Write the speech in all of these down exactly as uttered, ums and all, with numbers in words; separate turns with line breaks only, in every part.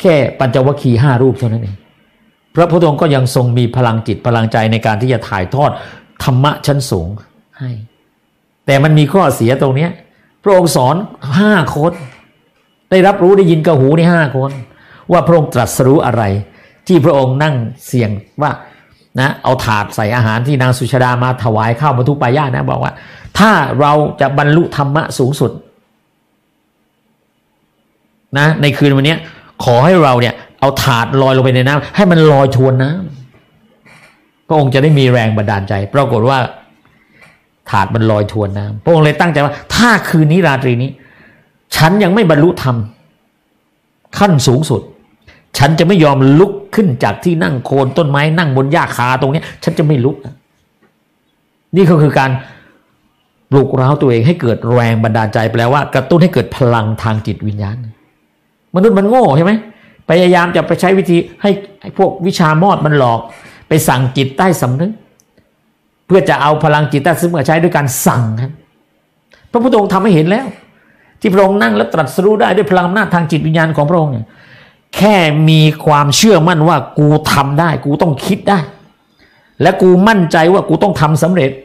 ค่ปัญจวัคคีย์ห้ารูปเท่านั้นเองพระพุทธองค์ก็ยังทรงมีพลังจิตพลังใจในการที่จะถ่ายทอดธรรมะชั้นสูงให้แต่มันมีข้อเสียตรงนี้พระองค์สอนห้าคนได้รับรู้ได้ยินกับหูในห้าคนว่าพระองค์ตรัสรู้อะไรที่พระองค์นั่งเสี่ยงว่านะเอาถาดใส่อาหารที่นางสุชาดามาถวายข้าวบรรทุปายาตนะบอกว่าถ้าเราจะบรรลุธรรมะสูงสุดนะในคืนวันนี้ขอให้เราเนี่ยเอาถาดลอยลงไปในน้ำให้มันลอยทวนน้ำพระองค์จะได้มีแรงบันดาลใจปรากฏว่าถาดมันลอยทวนน้ำพระองค์เลยตั้งใจว่าถ้าคืนนี้ราตรีนี้ฉันยังไม่บรรลุธรรมขั้นสูงสุดฉันจะไม่ยอมลุกขึ้นจากที่นั่งโคนต้นไม้นั่งบนหญ้าคาตรงนี้ฉันจะไม่ลุกนี่ก็คือการปลุกเร้าตัวเองให้เกิดแรงบันดาลใจแปลว่ากระตุ้นให้เกิดพลังทางจิตวิญญาณมนุษย์มันโง่ใช่ไหมพยายามจะไปใช้วิธีให้พวกวิชามอดมันหลอกไปสั่งจิตใต้สำนึกเพื่อจะเอาพลังจิตใต้สำนึกมาใช้ด้วยการสั่งครับพระพุทธองค์ทำให้เห็นแล้วที่พระองค์นั่งและตรัสรู้ได้ด้วยพลังอำนาจทางจิตวิญญาณของพระองค์เนี่ยแค่มีความเชื่อมั่นว่ากูทำได้กูต้องคิดได้และกูมั่นใจว่ากูต้องทำสำเร็จ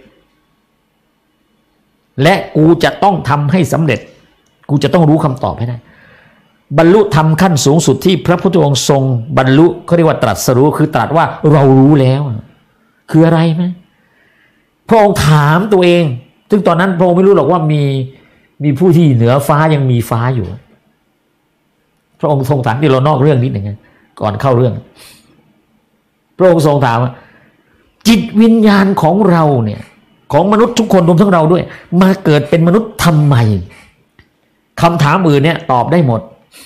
และกูจะต้องทำให้สำเร็จกูจะต้องรู้คำตอบให้ได้บรรลุธรรมขั้นสูงสุดที่พระพุทธองค์ทรงบรรลุเขาเรียกว่าตรัสรู้คือตรัสว่าเรารู้แล้วคืออะไรไหมพระองค์ถามตัวเองซึ่งตอนนั้นพระองค์ไม่รู้หรอกว่ามีมีผู้ที่เหนือฟ้ายังมีฟ้าอยู่พระองค์ทรงถามที่เรานอกเรื่องนิดหนึ่งก่อนเข้าเรื่องพระองค์ทรงถามว่าจิตวิญญาณของเราเนี่ยของมนุษย์ทุกคนรวมทั้งเราด้วยมาเกิดเป็นมนุษย์ทำไมคำถามอื่นเนี่ยตอบได้หมด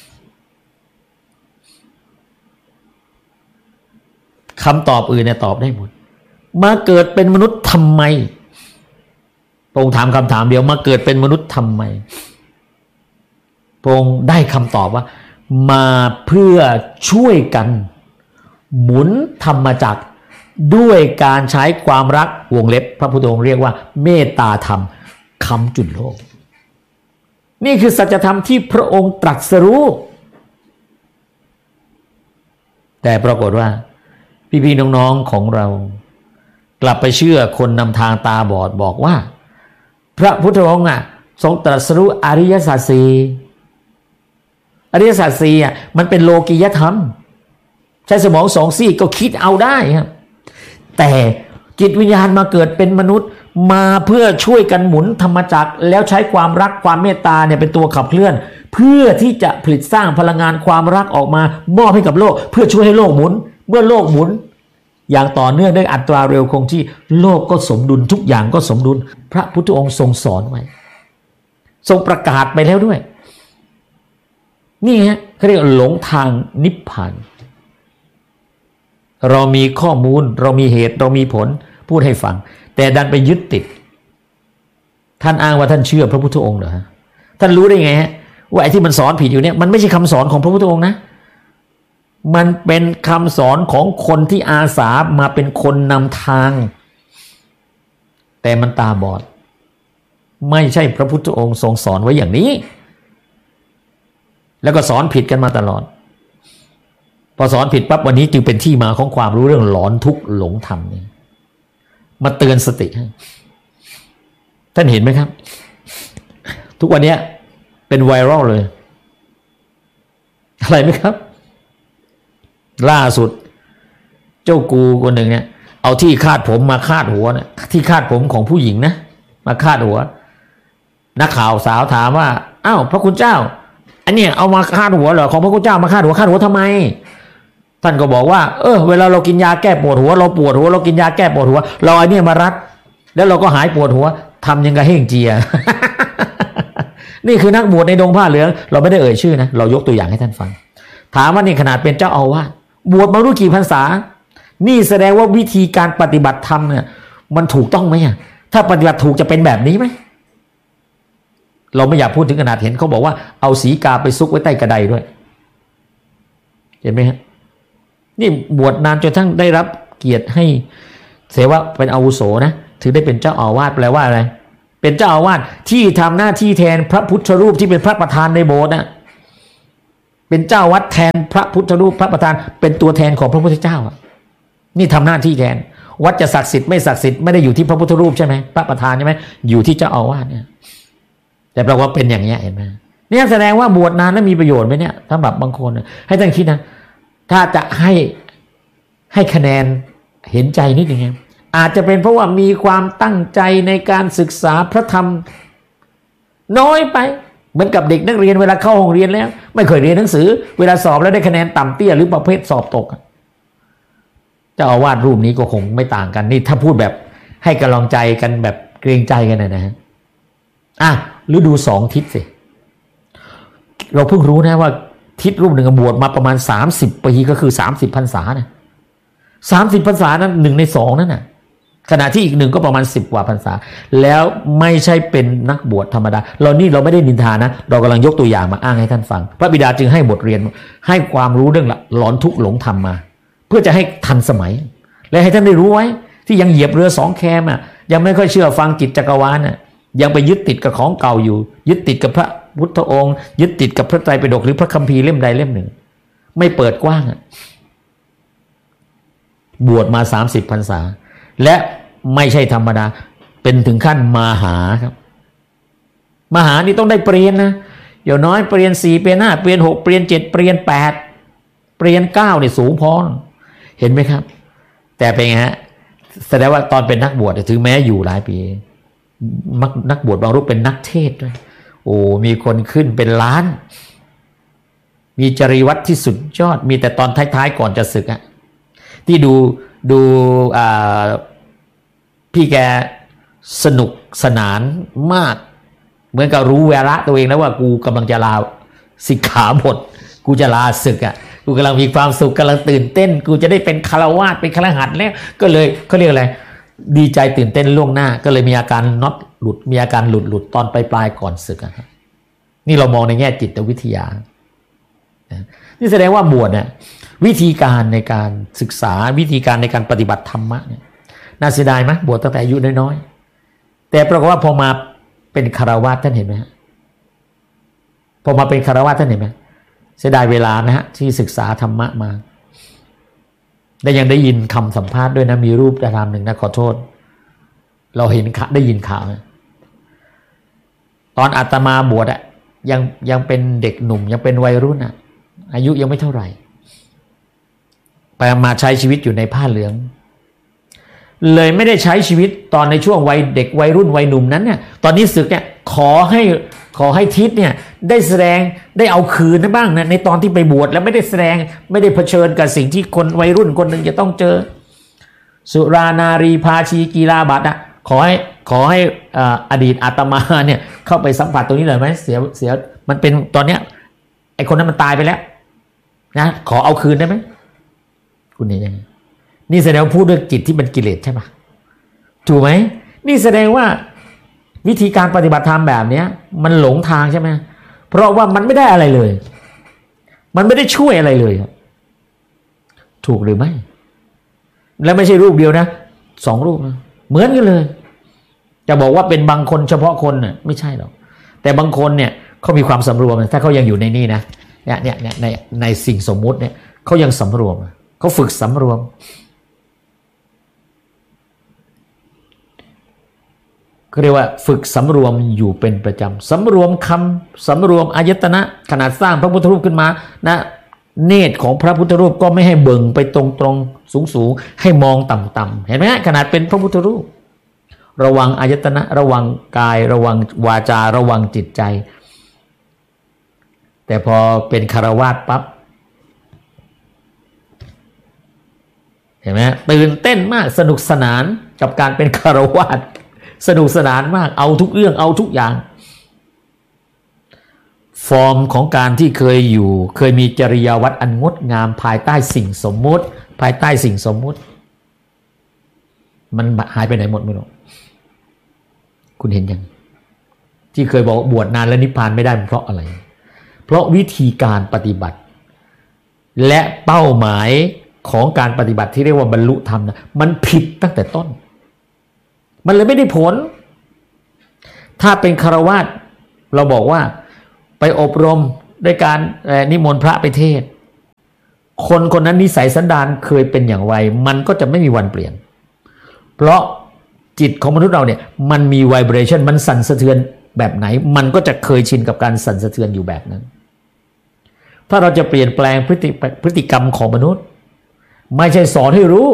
คำตอบอื่นเนี่ยตอบได้หมดมาเกิดเป็นมนุษย์ทำไมพระองค์ถามคำถามเดียวมาเกิดเป็นมนุษย์ทำไมพระองค์ได้คำตอบว่ามาเพื่อช่วยกันหมุนธรรมจักรด้วยการใช้ความรักวงเล็บพระพุทธองค์เรียกว่าเมตตาธรรมค้ำจุนโลกนี่คือสัจธรรมที่พระองค์ตรัสรู้แต่ปรากฏว่าพี่ๆน้องๆของเรากลับไปเชื่อคนนำทางตาบอดบอกว่าพระพุทธองค์อ่ะทรงตรัสรู้อริยสัจสี่อริยสัจสี่อ่ะมันเป็นโลกิยธรรมใช้สมองสองซี่ก็คิดเอาได้ครับแต่จิตวิญญาณมาเกิดเป็นมนุษย์มาเพื่อช่วยกันหมุนธรรมจักรแล้วใช้ความรักความเมตตาเนี่ยเป็นตัวขับเคลื่อนเพื่อที่จะผลิตสร้างพลังงานความรักออกมามอบให้กับโลกเพื่อช่วยให้โลกหมุนเมื่อโลกหมุนอย่างต่อเนื่องด้วยอัตราเร็วคงที่โลกก็สมดุลทุกอย่างก็สมดุลพระพุทธองค์ทรงสอนไว้ทรงประกาศไปแล้วด้วยนี่ฮะเขาเรียกหลงทางนิพพานเรามีข้อมูลเรามีเหตุเรามีผลพูดให้ฟังแต่ดันไปยึดติดท่านอ้างว่าท่านเชื่อพระพุทธองค์เหรอฮะท่านรู้ได้ไงฮะว่าไอ้ที่มันสอนผิดอยู่เนี่ยมันไม่ใช่คำสอนของพระพุทธองค์นะมันเป็นคำสอนของคนที่อาสามาเป็นคนนำทางแต่มันตาบอดไม่ใช่พระพุทธองค์ทรงสอนไว้อย่างนี้แล้วก็สอนผิดกันมาตลอดพอสอนผิดปั๊บวันนี้จึงเป็นที่มาของความรู้เรื่องหลอนทุกข์หลงธรรมนี่มาเตือนสติให้ท่านเห็นไหมครับทุกวันนี้เป็นไวรัลเลยอะไรไหมครับล่าสุดเจ้ากูคนหนึ่งเนี่ยเอาที่คาดผมมาคาดหัวนะที่คาดผมของผู้หญิงนะมาคาดหัวนักข่าวสาวถามว่าอ้าวพระคุณเจ้าอันนี้เอามาคาดหัวเหรอของพระคุณเจ้ามาคาดหัวคาดหัวทำไมท่านก็บอกว่าเออเวลาเรากินยาแก้ปวดหัวเราปวดหัวเรากินยาแก้ปวดหัวเราไอ้นี่มารัดแล้วเราก็หายปวดหัวทำยังไงเฮ่งเจีย นี่คือนักบวชในดงผ้าเหลืองเราไม่ได้เอ่ยชื่อนะเรายกตัวอย่างให้ท่านฟังถามว่านี่ขนาดเป็นเจ้าอาวาสบวชมารู้กี่พรรษานี่แสดงว่าวิธีการปฏิบัติธรรมเนี่ยมันถูกต้องไหมอ่ะถ้าปฏิบัติถูกจะเป็นแบบนี้ไหมเราไม่อยากพูดถึงขนาดเห็นเขาบอกว่าเอาสีกาไปซุกไว้ใต้กระไดด้วยเห็นไหมฮะนี่บวชนานจนทั้งได้รับเกียรติให้เสว่าเป็นอาวุโสนะถือได้เป็นเจ้าอาวาสแปลว่าอะไรเป็นเจ้าอาวาสที่ทำหน้าที่แทนพระพุทธรูปที่เป็นพระประธานในโบสถ์นะเเป็นเจ้าวัดแทนพระพุทธรูปพระประธานเป็นตัวแทนของพระพุทธเจ้านี่ทำหน้าที่แทนวัดจะศักดิ์สิทธิ์ไม่ศักดิ์สิทธิ์ไม่ได้อยู่ที่พระพุทธรูปใช่ไหมพระประธานใช่ไหมอยู่ที่เจ้าอาวาสเนี่ยแต่แปลว่าเป็นอย่างนี้เห็นไหมเนี่ยแสดงว่าบวชนานแล้วมีประโยชน์ไหมเนี่ยสำหรับบางคนให้ท่านคิดนะถ้าจะให้ให้คะแนนเห็นใจนิดนึงอาจจะเป็นเพราะว่ามีความตั้งใจในการศึกษาพระธรรมน้อยไปเหมือนกับเด็กนักเรียนเวลาเข้าห้องเรียนแล้วไม่เคยเรียนหนังสือเวลาสอบแล้วได้คะแนนต่ำเตี้ยหรือประเภทสอบตกเจ้าอาวาสรูปนี้ก็คงไม่ต่างกันนี่ถ้าพูดแบบให้กำลังใจกันแบบเกรงใจกันนะฮะอ่ะหรือดูสองทิศสิเราเพิ่งรู้นะว่าทิศรูปหนึ่งบวชมาประมาณสามสิบปีก็คือสามสิบพรรษานะสามสิบพรรษานั้นหนึ่งในสองนั่นน่ะขณะที่อีกหนึ่งก็ประมาณสิบกว่าพรรษาแล้วไม่ใช่เป็นนักบวชธรรมดาเรานี่เราไม่ได้นินทานะเรากำลังยกตัวอย่างมาอ้างให้ท่านฟังพระบิดาจึงให้บทเรียนให้ความรู้เรื่องหลอนทุกข์หลงธรรมมาเพื่อจะให้ทันสมัยและให้ท่านได้รู้ไว้ที่ยังเหยียบเรือสองแคมอ่ะยังไม่ค่อยเชื่อฟังจิตจักรวาลน่ะยังไปยึดติดกับของเก่าอยู่ยึดติดกับพระพุทธองค์ยึดติดกับพระไตรปิฎกหรือพระคัมภีร์เล่มใดเล่มหนึ่งไม่เปิดกว้างอ่ะบวชมาสามสิบพรรษาและไม่ใช่ธรรมดาเป็นถึงขั้นมหาครับมหานี่ต้องได้เปลี่ยนนะอย่างน้อยเปลี่ยนสี่เปลี่ยนห้าเปลี่ยนหกเปลี่ยนเจ็ดเปลี่ยนแปดเปลี่ยนเก้าเนี่ยสูงพอเห็นไหมครับแต่เป็นไงฮะแสดงว่าตอนเป็นนักบวชถึงแม้อยู่หลายปีนักบวชบางรูปเป็นนักเทศด้วยโอ้มีคนขึ้นเป็นล้านมีจริยวัตรที่สุดยอดมีแต่ตอนท้ายๆก่อนจะศึกอะที่ดูดูอ่าพี่แกสนุกสนานมากเหมือนกับรู้เวลาตัวเองแล้วว่ากูกำลังจะลาสิกขาบทกูจะลาศึกอ่ะกูกำลังมีความสุขกำลังตื่นเต้นกูจะได้เป็นฆราวาสเป็นฆรหัสถ์แล้วก็เลยเขาเรียกอะไรดีใจตื่นเต้นล่วงหน้าก็เลยมีอาการน็อตหลุดมีอาการหลุดหลุดตอนปลายปลายก่อนศึกอะครับนี่เรามองในแง่จิตวิทยานี่แสดงว่าบวชเนี่ยวิธีการในการศึกษาวิธีการในการปฏิบัติธรรมะเนี่ยน่าเสียดายไหมบวชตั้งแต่อายุน้อยๆแต่ปรากฏว่าพอมาเป็นฆราวาสท่านเห็นไหมฮะพอมาเป็นฆราวาสท่านเห็นไหมเสียดายเวลานะฮะที่ศึกษาธรรมะมาได้ยังได้ยินคำสัมภาษณ์ด้วยนะมีรูปดารามหนึ่งนะขอโทษเราเห็นได้ยินข่าวนะตอนอาตมาบวชอะยังยังเป็นเด็กหนุ่มยังเป็นวัยรุ่นอะอายุยังไม่เท่าไหร่ไปมาใช้ชีวิตอยู่ในผ้าเหลืองเลยไม่ได้ใช้ชีวิตตอนในช่วงวัยเด็กวัยรุ่นวัยหนุ่มนั้นเนี่ยตอนนี้ศึกเนี่ยขอให้ขอให้ทิศเนี่ยได้แสดงได้เอาคืนนะบ้างนะในตอนที่ไปบวชแล้วไม่ได้แสดงไม่ได้เผชิญกับสิ่งที่คนวัยรุ่นคนหนึ่งจะต้องเจอสุรานารีพาชีกีฬาบัตรนะขอให้ขอให้อดีตอาตมาเนี่ยเข้าไปสัมผัสตรงนี้หน่อยไหมเสียเสียมันเป็นตอนเนี้ยไอคนนั้นมันตายไปแล้วนะขอเอาคืนได้ไหมคุณนี่ยังนี่แสดงว่าพูดเรื่องจิตที่มันกิเลสใช่ไหมถูกไหมนี่แสดงว่าวิธีการปฏิบัติธรรมแบบนี้มันหลงทางใช่ไหมเพราะว่ามันไม่ได้อะไรเลยมันไม่ได้ช่วยอะไรเลยถูกหรือไม่แล้วไม่ใช่รูปเดียวนะสองรูปนะเหมือนกันเลยจะบอกว่าเป็นบางคนเฉพาะคนน่ะไม่ใช่หรอกแต่บางคนเนี่ยเขามีความสำรวมถ้าเขายังอยู่ในนี่นะเนี่ยเนี่ยเนี่ยในในสิ่งสมมุติเนี่ยเขายังสำรวมเขาฝึกสำรวมเขาเรียกว่าฝึกสำรวมอยู่เป็นประจำสำรวมคำสำรวมอายตนะขนาดสร้างพระพุทธรูปขึ้นมานะเนตรของพระพุทธรูปก็ไม่ให้เบิ่งไปตรงๆสูงๆให้มองต่ำๆเห็นไหมขนาดเป็นพระพุทธรูประวังอายตนะระวังกายระวังวาจาระวังจิตใจแต่พอเป็นคฤหัสถ์ปั๊บเห็นไหมตื่นเต้นมากสนุกสนานกับการเป็นคฤหัสถ์สนุกสนานมากเอาทุกเรื่องเอาทุกอย่างฟอร์มของการที่เคยอยู่เคยมีจริยวัตรอันงดงามภายใต้สิ่งสมมุติภายใต้สิ่งสมมุติมันหายไปไหนหมดไม่รู้คุณเห็นยังที่เคยบอกบวชนานแล้วนิพพานไม่ได้เพราะอะไรเพราะวิธีการปฏิบัติและเป้าหมายของการปฏิบัติที่เรียกว่าบรรลุธรรมนะมันผิดตั้งแต่ต้นมันเลยไม่ได้ผลถ้าเป็นฆราวาสเราบอกว่าไปอบรมด้วยการนิมนต์พระไปเทศคนคนนั้นนิสัยสันดานเคยเป็นอย่างไรมันก็จะไม่มีวันเปลี่ยนเพราะจิตของมนุษย์เราเนี่ยมันมีไวเบรชั่นมันสั่นสะเทือนแบบไหนมันก็จะเคยชินกับการสั่นสะเทือนอยู่แบบนั้นถ้าเราจะเปลี่ยนแปลงพฤติพฤติกรรมของมนุษย์ไม่ใช่สอนให้รู้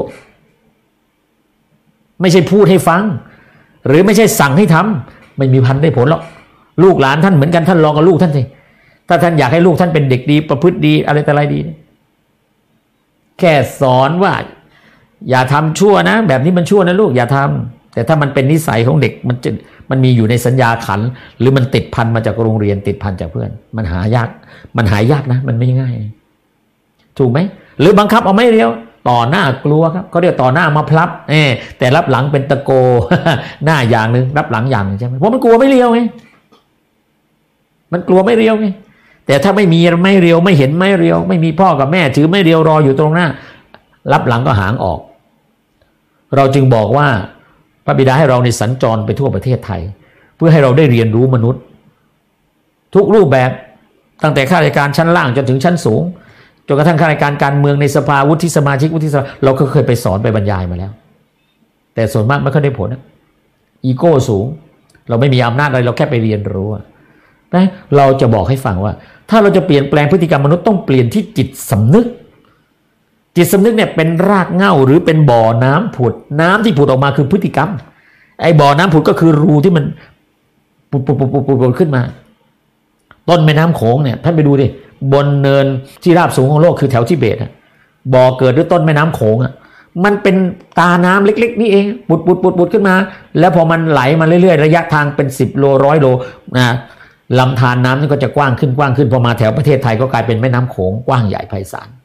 ไม่ใช่พูดให้ฟังหรือไม่ใช่สั่งให้ทำไม่มีพันได้ผลหรอกลูกหลานท่านเหมือนกันท่านลองกับลูกท่านสิถ้าท่านอยากให้ลูกท่านเป็นเด็กดีประพฤติดีอะไรแต่อะไรดีแค่สอนว่าอย่าทำชั่วนะแบบนี้มันชั่วนะลูกอย่าทำแต่ถ้ามันเป็นนิสัยของเด็กมันจะมันมีอยู่ในสัญญาขันหรือมันติดพันมาจากโรงเรียนติดพันจากเพื่อนมันหายากมันหายากนะมันไม่ง่ายถูกไหมหรือบังคับเอาไม่เรียวต่อหน้ากลัวครับเขาเรียกต่อหน้ามาพลับเอแต่รับหลังเป็นตะโก หน้าอย่างนึงรับหลังอย่างนึงใช่ไหมเพราะมันกลัวไม่เรียวไงมันกลัวไม่เรียวไงแต่ถ้าไม่มีไม่เรียวไม่เห็นไม่เรียวไม่มีพ่อกับแม่ถือไม่เรียวรออยู่ตรงหน้ารับหลังก็หางออกเราจึงบอกว่าพระบิดาให้เราในสัญจรไปทั่วประเทศไทยเพื่อให้เราได้เรียนรู้มนุษย์ทุกรูปแบบตั้งแต่ข้าราชการชั้นล่างจนถึงชั้นสูงจนกระทั่งข้าราชการการเมืองในสภาวุฒิสมาชิกวุฒิสภาเราก็เคยไปสอนไปบรรยายมาแล้วแต่ส่วนมากไม่ค่อยได้ผลนะอีโก้สูงเราไม่มีอำนาจอะไรเราแค่ไปเรียนรู้นะเราจะบอกให้ฟังว่าถ้าเราจะเปลี่ยนแปลงพฤติกรรมมนุษย์ต้องเปลี่ยนที่จิตสำนึกจิตสำนึกเนี่ยเป็นรากเหง้าหรือเป็นบ่อน้ำผุดน้ำที่ผุดออกมาคือพฤติกรรมไอ้บ่อน้ำผุดก็คือรูที่มันปุดปุดปุดปุดปุดขึ้นมาต้นแม่น้ำโขงเนี่ยท่านไปดูดิบนเนินที่ราบสูงของโลกคือแถวทิเบตอ่ะบ่อเกิดด้วยต้นแม่น้ำโขงอ่ะมันเป็นตาน้ำเล็กๆนี่เองปุดปุดปุดปุดขึ้นมาแล้วพอมันไหลมาเรื่อยๆระยะทางเป็นสิบโลร้อยโลนะลำธารน้ำนี่ก็จะกว้างขึ้นกว้างขึ้นพอมาแถวประเทศไทยก็กลายเป็นแม่น้ำโขงกว้างใหญ่ไพศาล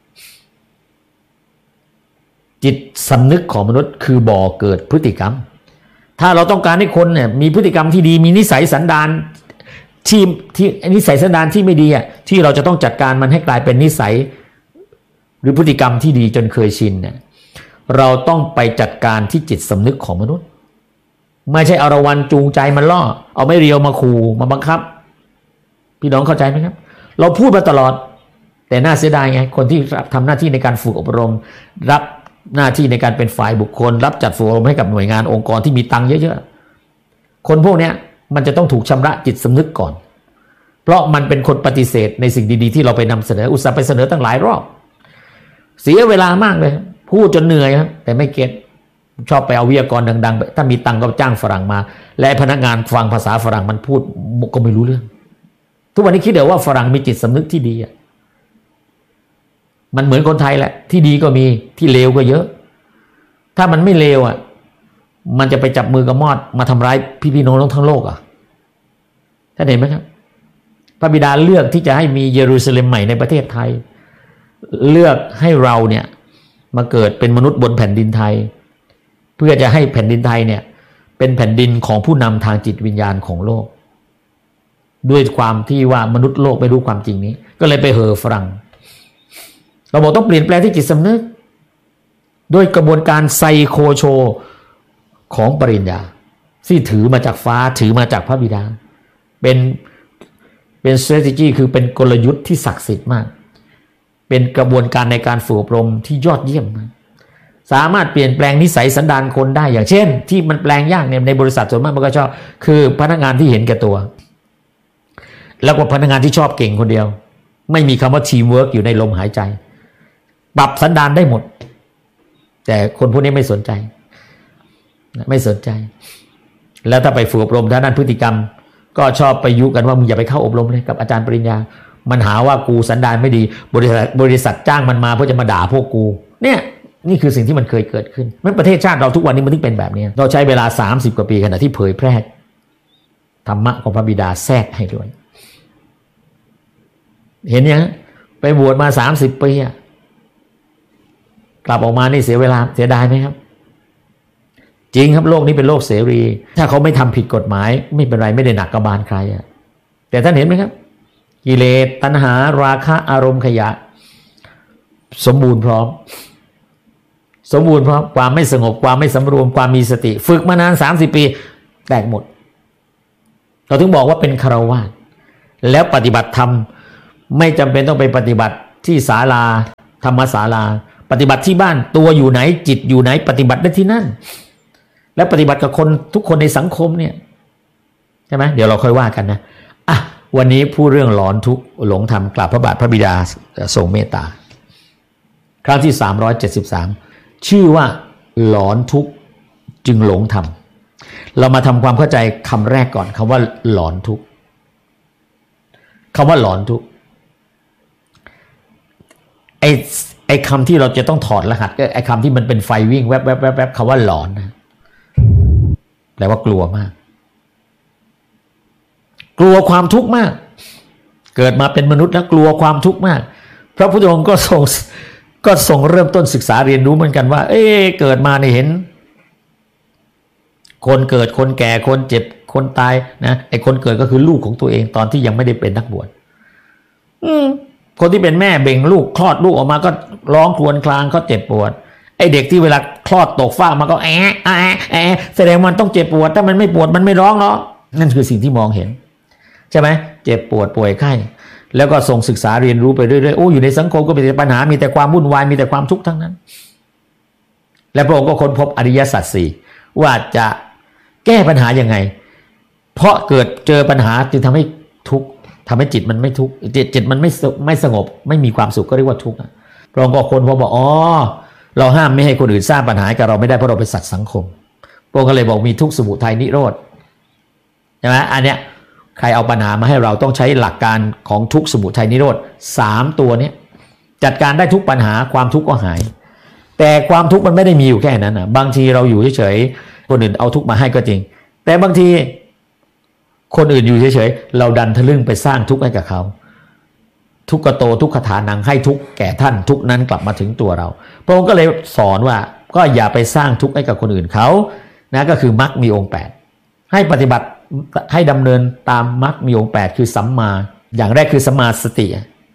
จิตสำนึกของมนุษย์คือบ่อเกิดพฤติกรรมถ้าเราต้องการให้คนเนี่ยมีพฤติกรรมที่ดีมีนิสัยสันดานที่ที่นิสัยสันดานที่ไม่ดีอ่ะที่เราจะต้องจัดการมันให้กลายเป็นนิสัยหรือพฤติกรรมที่ดีจนเคยชินเนี่ยเราต้องไปจัดการที่จิตสำนึกของมนุษย์ไม่ใช่เอารางวัลจูงใจมันล่อเอาไม่เรียวมาขู่มาบังคับพี่น้องเข้าใจไหมครับเราพูดมาตลอดแต่น่าเสียดายไงคนที่ทำหน้าที่ในการฝึกอบรมรับหน้าที่ในการเป็นฝ่ายบุคคลรับจัดฝึกอบรมให้กับหน่วยงานองค์กรที่มีตังค์เยอะๆคนพวกนี้มันจะต้องถูกชำระจิตสำนึกก่อนเพราะมันเป็นคนปฏิเสธในสิ่งดีๆที่เราไปนำเสนออุตส่าห์ไปเสนอตั้งหลายรอบเสียเวลามากเลยพูดจนเหนื่อยครับแต่ไม่เก็ตชอบไปเอาวิทยากรดังๆถ้ามีตังค์ก็จ้างฝรั่งมาและพนักงานฟังภาษาฝรั่งมันพูดก็ไม่รู้เรื่องทุกวันนี้คิดเดี๋ยวว่าฝรั่งมีจิตสำนึกที่ดีอ่ะมันเหมือนคนไทยแหละที่ดีก็มีที่เลวก็เยอะถ้ามันไม่เลวอ่ะมันจะไปจับมือกับมอดมาทำร้ายพี่ๆน้องๆทั้งโลกอ่ะท่านเห็นไหมครับพระบิดาเลือกที่จะให้มีเยรูซาเล็มใหม่ในประเทศไทยเลือกให้เราเนี่ยมาเกิดเป็นมนุษย์บนแผ่นดินไทยเพื่อจะให้แผ่นดินไทยเนี่ยเป็นแผ่นดินของผู้นำทางจิตวิญญาณของโลกด้วยความที่ว่ามนุษย์โลกไม่รู้ความจริงนี้ก็เลยไปเห่อฝรั่งเราบอกต้องเปลี่ยนแปลงที่จิตสำนึกด้วยกระบวนการไซโคโชของปริญญาที่ถือมาจากฟ้าถือมาจากพระบิดาเป็นเป็น strategy คือเป็นกลยุทธ์ที่ศักดิ์สิทธิ์มากเป็นกระบวนการในการฝึกอบรมที่ยอดเยี่ยมนะสามารถเปลี่ยนแปลงนิสัยสันดานคนได้อย่างเช่นที่มันแปลงยากเนี่ยในบริษัทส่วนมากมันก็ชอบคือพนักงานที่เห็นแก่ตัวแล้วก็พนักงานที่ชอบเก่งคนเดียวไม่มีคำว่าทีมเวิร์กอยู่ในลมหายใจปรับสันดานได้หมดแต่คนพวกนี้ไม่สนใจไม่สนใจแล้วถ้าไปฝึกอบรมด้านนั้นพฤติกรรมก็ชอบไปยุกันว่ามึงอย่าไปเข้าอบรมเลยกับอาจารย์ปริญญามันหาว่ากูสันดานไม่ดีบริษัทบริษัทจ้างมันมาเพื่อจะมาด่าพวกกูเนี่ยนี่คือสิ่งที่มันเคยเกิดขึ้นมันประเทศชาติเราทุกวันนี้มันถึงเป็นแบบนี้เราใช้เวลาสามสิบกว่าปีขณะที่เผยแพร่ธรรมะของพระบิดาแทรกให้ด้วยเห็นยังไปบวชมาสามสิบปีอะกลับออกมานี่เสียเวลาเสียดายไหมครับจริงครับโลกนี้เป็นโลกเสรีถ้าเขาไม่ทำผิดกฎหมายไม่เป็นไรไม่ได้หนักกระบาลใครอะแต่ท่านเห็นไหมครับกิเลสตัณหาราคะอารมณ์ขยะสมบูรณ์พร้อมสมบูรณ์พร้อมความไม่สงบความไม่สำรวมความมีสติฝึกมานานสามสิบปีแตกหมดเราถึงบอกว่าเป็นฆราวาสแล้วปฏิบัติธรรมไม่จำเป็นต้องไปปฏิบัติที่ศาลาธรรมศาลาปฏิบัติที่บ้านตัวอยู่ไหนจิตอยู่ไหนปฏิบัติได้ที่นั่นและปฏิบัติกับคนทุกคนในสังคมเนี่ยใช่ไหมเดี๋ยวเราค่อยว่ากันนะอ่ะวันนี้พูดเรื่องหลอนทุกข์หลงธรรมกราบพระบาทพระบิดาทรงเมตตาครั้งที่สามร้อยเจ็ดสิบสามชื่อว่าหลอนทุกข์จึงหลงธรรมเรามาทำความเข้าใจคำแรกก่อนคำว่าหลอนทุกข์คำว่าหลอนทุกข์ไอ้ไอ้คำที่เราจะต้องถอดรหัสก็ไอ้คำที่มันเป็นไฟวิ่งแวบแวบแวบแวบคำว่าหลอนนะแปลว่ากลัวมากกลัวความทุกข์มากเกิดมาเป็นมนุษย์แล้วกลัวความทุกข์มากพระพุทธองค์ก็ทรงก็ทรงเริ่มต้นศึกษาเรียนรู้เหมือนกันว่าเอ๊ะเกิดมาเนี่ยเห็นคนเกิดคนแก่คนเจ็บคนตายนะไอ้คนเกิดก็คือลูกของตัวเองตอนที่ยังไม่ได้เป็นนักบวชอืมคนที่เป็นแม่เบ่งลูกคลอดลูกออกมาก็ร้องครวญครางเขาเจ็บปวดไอ้เด็กที่เวลาคลอดตกฟากมาก็แอะแอะแอะแสดงมันต้องเจ็บปวดถ้ามันไม่ปวดมันไม่ร้องเนาะนั่นคือสิ่งที่มองเห็นใช่ไหมเจ็บปวดป่วยไข้แล้วก็ส่งศึกษาเรียนรู้ไปเรื่อยๆโอ้อยู่ในสังคมก็มีแต่ปัญหามีแต่ความวุ่นวายมีแต่ความทุกข์ทั้งนั้นและพระองค์ก็ค้นพบอริยสัจสี่ว่าจะแก้ปัญหายังไงเพราะเกิดเจอปัญหาจึงทำให้ทุกข์ทำให้จิตมันไม่ทุกข์จิตจิตมันไม่ไม่สงบไม่มีความสุขก็เรียกว่าทุกข์พระองค์ก็ค้นพบว่าอ๋อเราห้ามไม่ให้คนอื่นสร้างปัญหากับเราไม่ได้เพราะเราเป็นสัตว์สังคมพระองค์ก็เลยบอกมีทุกข์สมุทัยนิโรธใช่ไหมอันเนี้ยใครเอาปัญหามาให้เราต้องใช้หลักการของทุกข์สมุทัยนิโรธสามตัวนี้จัดการได้ทุกปัญหาความทุกข์ก็หายแต่ความทุกข์มันไม่ได้มีอยู่แค่นั้นนะบางทีเราอยู่เฉยๆคนอื่นเอาทุกข์มาให้ก็จริงแต่บางทีคนอื่นอยู่เฉยๆเราดันทะลึ่งไปสร้างทุกข์ให้กับเขาทุกขโตทุกขฐานังให้ทุกข์แก่ท่านทุกข์นั้นกลับมาถึงตัวเราพระองค์ก็เลยสอนว่าก็อย่าไปสร้างทุกข์ให้กับคนอื่นเขานะก็คือมรรคมีองค์แปดให้ปฏิบัติให้ดำเนินตามมรรคมีองค์แปดคือสัมมาอย่างแรกคือสัมมาสติ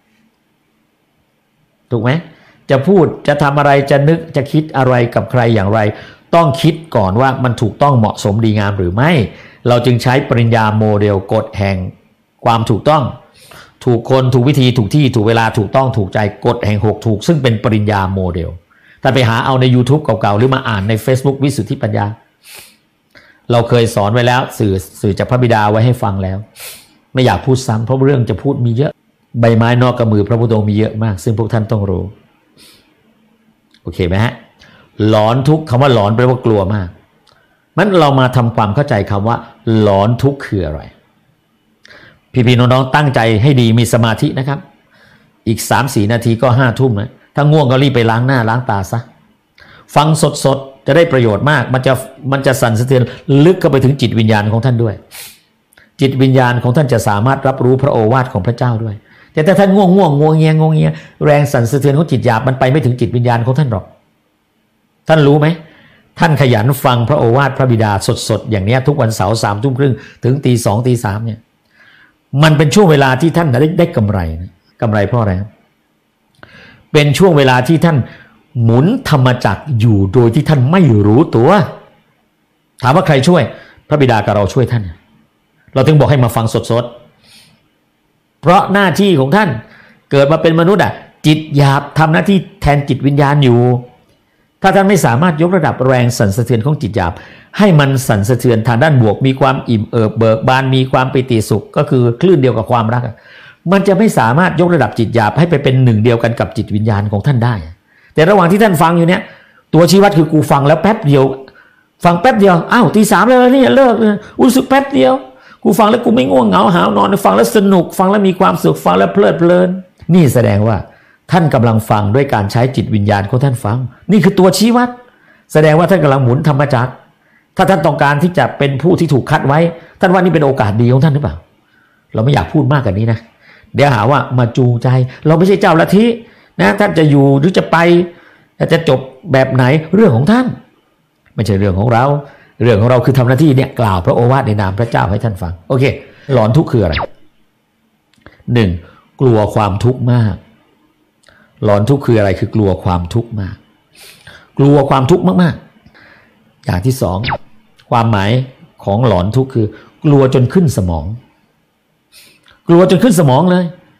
ถูกไหมจะพูดจะทำอะไรจะนึกจะคิดอะไรกับใครอย่างไรต้องคิดก่อนว่ามันถูกต้องเหมาะสมดีงามหรือไม่เราจึงใช้ปริญญาโมเดลกฎแห่งความถูกต้องถูกคนถูกวิธีถูกที่ถูกเวลาถูกต้องถูกใจกฎแห่งหกถูกซึ่งเป็นปริญญาโมเดลถ้าไปหาเอาใน YouTube เก่าๆหรือมาอ่านใน Facebook วิสุทธิปัญญาเราเคยสอนไว้แล้วสื่อสื่อจากพระบิดาไว้ให้ฟังแล้วไม่อยากพูดซ้ำเพราะเรื่องจะพูดมีเยอะใบไม้นอกกำมือพระพุทธองค์มีเยอะมากซึ่งพวกท่านต้องรู้โอเคไหมฮะหลอนทุกข์คำว่าหลอนแปลว่ากลัวมากมันเรามาทำความเข้าใจคำว่าหลอนทุกข์คืออะไรพี่ๆน้องๆตั้งใจให้ดีมีสมาธินะครับอีก สามถึงสี่ นาทีก็ห้าทุ่มนะถ้าง่วงก็รีบไปล้างหน้าล้างตาซะฟังสดๆจะได้ประโยชน์มากมันจะมันจะสั่นสะเทือนลึกเข้าไปถึงจิตวิญญาณของท่านด้วยจิตวิญญาณของท่านจะสามารถรับรู้พระโอวาทของพระเจ้าด้วยแต่ถ้าท่านง่วงง่วงงวงเงียงวงเงียแรงสั่นสะเทือนของจิตหยาบมันไปไม่ถึงจิตวิญญาณของท่านหรอกท่านรู้ไหมท่านขยันฟังพระโอวาทพระบิดาสดๆอย่างนี้ทุกวันเสาร์สามทุ่มครึ่งถึงตีสองตีสามเนี่ยมันเป็นช่วงเวลาที่ท่านได้ได้กำไรนะกำไรเพราะอะไรเป็นช่วงเวลาที่ท่านหมุนธรรมจักรอยู่โดยที่ท่านไม่รู้ตัวถามว่าใครช่วยพระบิดากับเราช่วยท่านเราถึงบอกให้มาฟังสดๆเพราะหน้าที่ของท่านเกิดมาเป็นมนุษย์อ่ะจิตหยาบทำหน้าที่แทนจิตวิญญาณอยู่ถ้าท่านไม่สามารถยกระดับแรงสั่นสะเทือนของจิตหยาบให้มันสั่นสะเทือนทางด้านบวกมีความอิ่มเอิบเบิกบานมีความปิติสุขก็คือคลื่นเดียวกับความรักมันจะไม่สามารถยกระดับจิตหยาบให้ไปเป็นหนึ่งเดียวกันกับจิตวิญญาณของท่านได้แต่ระหว่างที่ท่านฟังอยู่เนี่ยตัวชี้วัดคือกูฟังแล้วแป๊บเดียวฟังแป๊บเดียวอ้าวตีสามแล้วนี่เลิกเลยรู้สึกแป๊บเดียวกูฟังแล้วกูไม่ง่วงเหงาหาวนอนฟังแล้วสนุกฟังแล้วมีความสุขฟังแล้วเพลิดเพลินนี่แสดงว่าท่านกำลังฟังด้วยการใช้จิตวิญญาณของท่านฟังนี่คือตัวชี้วัดแสดงว่าท่านกำลังหมุนธรรมจักรถ้าท่านต้องการที่จะเป็นผู้ที่ถูกคัดไว้ท่านว่านี่เป็นโอกาสดีของท่านหรือเปล่าเราไม่อยากพูดมากกว่านี้นะเดี๋ยวหาว่ามาจูงใจเราไม่ใช่เจ้าลัทธินะท่านจะอยู่หรือจะไปจะจบแบบไหนเรื่องของท่านไม่ใช่เรื่องของเราเรื่องของเราคือทำหน้าที่เนี่ยกล่าวพระโอวาทในนามพระเจ้าให้ท่านฟังโอเคหลอนทุกข์คืออะไรหนึ่งกลัวความทุกข์มากหลอนทุกข์คืออะไรคือกลัวความทุกข์มากกลัวความทุกข์มากๆอย่างที่สองความหมายของหลอนทุกข์คือกลัวจนขึ้นสมองกลัวจนขึ้นสมองเลย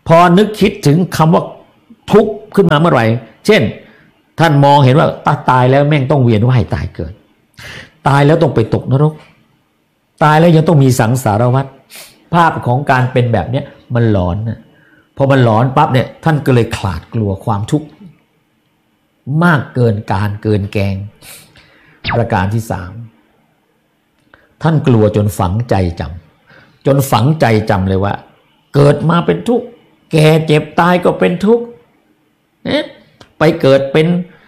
พอนึกคิดถึงคำว่าทุกข์ขึ้นมาเมื่อไหร่เช่นท่านมองเห็นว่าตาตายแล้วแม่งต้องเวียนว่ายตายเกิดตายแล้วต้องไปตกนรกตายแล้วยังต้องมีสังสารวัฏภาพของการเป็นแบบเนี้ยมันหลอนนะพอมันหลอนปั๊บเนี่ยท่านก็เลยขลาดกลัวความทุกข์มากเกินการเกินแกงประการที่สามท่านกลัวจนฝังใจจำจนฝังใจจำเลยว่าเกิดมาเป็นทุกข์แก่เจ็บตายก็เป็นทุกข์ไปเกิดเป็น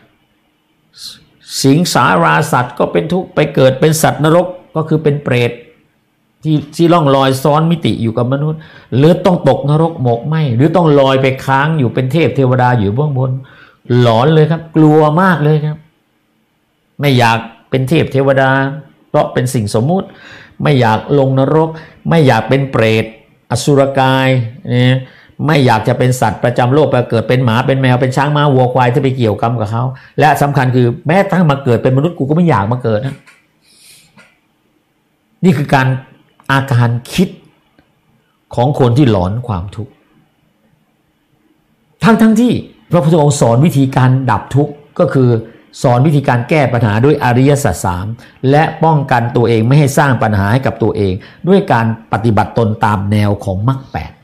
สิงสาราสัตว์ก็เป็นทุกข์ไปเกิดเป็นสัตว์นรกก็คือเป็นเปรตที่ที่ล่องลอยซ้อนมิติอยู่กับมนุษย์หรือต้องตกนรกหมกไหมหรือต้องลอยไปค้างอยู่เป็นเทพเทวดาอยู่เบื้องบนหลอนเลยครับกลัวมากเลยครับไม่อยากเป็นเทพเทวดาเพราะเป็นสิ่งสมมุติไม่อยากลงนรกไม่อยากเป็นเปรตอสุรกายเนี่ยไม่อยากจะเป็นสัตว์ประจำโลกไปเกิดเป็นหมาเป็นแมวเป็นช้างม้าวัวควายที่ไปเกี่ยวกรรมกับเขาและสำคัญคือแม้ตั้งมาเกิดเป็นมนุษย์กูก็ไม่อยากมาเกิดนะนี่คือการอาการคิดของคนที่หลอนความทุกข์ทั้งทั้งที่พระพุทธองค์สอนวิธีการดับทุกข์ก็คือสอนวิธีการแก้ปัญหาด้วยอริยสัจสามและป้องกันตัวเองไม่ให้สร้างปัญหาให้กับตัวเองด้วยการปฏิบัติตนตามแนวของมรรคแปด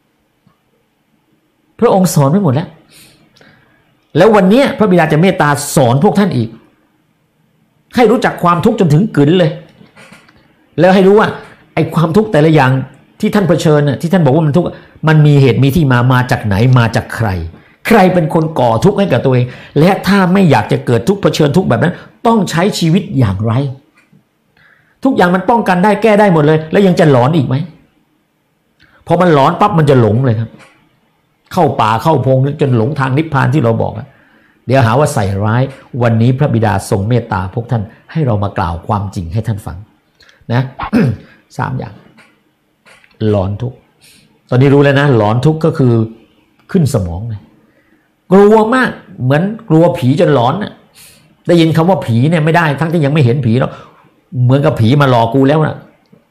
พระองค์สอนไว้หมดแล้วแล้ววันนี้พระบิดาจะเมตตาสอนพวกท่านอีกให้รู้จักความทุกข์จนถึงกึ๋นเลยแล้วให้รู้ว่าไอ้ความทุกข์แต่ละอย่างที่ท่านเผชิญน่ะที่ท่านบอกว่ามันทุกข์มันมีเหตุมีที่มามาจากไหนมาจากใครใครเป็นคนก่อทุกข์ให้กับตัวเองและถ้าไม่อยากจะเกิดทุกข์เผชิญทุกข์แบบนั้นต้องใช้ชีวิตอย่างไรทุกอย่างมันป้องกันได้แก้ได้หมดเลยแล้วยังจะหลอนอีกไหมพอมันหลอนปั๊บมันจะหลงเลยครับเข้าป่าเข้าพงจนหลงทางนิพพานที่เราบอกเดี๋ยวหาว่าใส่ร้ายวันนี้พระบิดาทรงเมตตาพวกท่านให้เรามากล่าวความจริงให้ท่านฟังนะ สามอย่างหลอนทุกข์ตอนนี้รู้แล้วนะหลอนทุกข์ก็คือขึ้นสมองเลยกลัวมากเหมือนกลัวผีจนหลอนนะได้ยินคำว่าผีเนี่ยไม่ได้ทั้งที่ยังไม่เห็นผีแล้วเหมือนกับผีมาหลอกกูแล้วนะ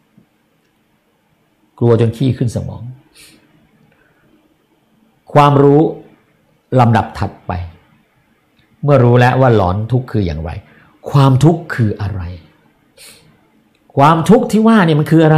กลัวจนขี้ขึ้นสมองความรู้ลำดับถัดไปเมื่อรู้แล้วว่าหลอนทุกข์คืออย่างไรความทุกข์คืออะไรความทุกข์ที่ว่านี่มันคืออะไร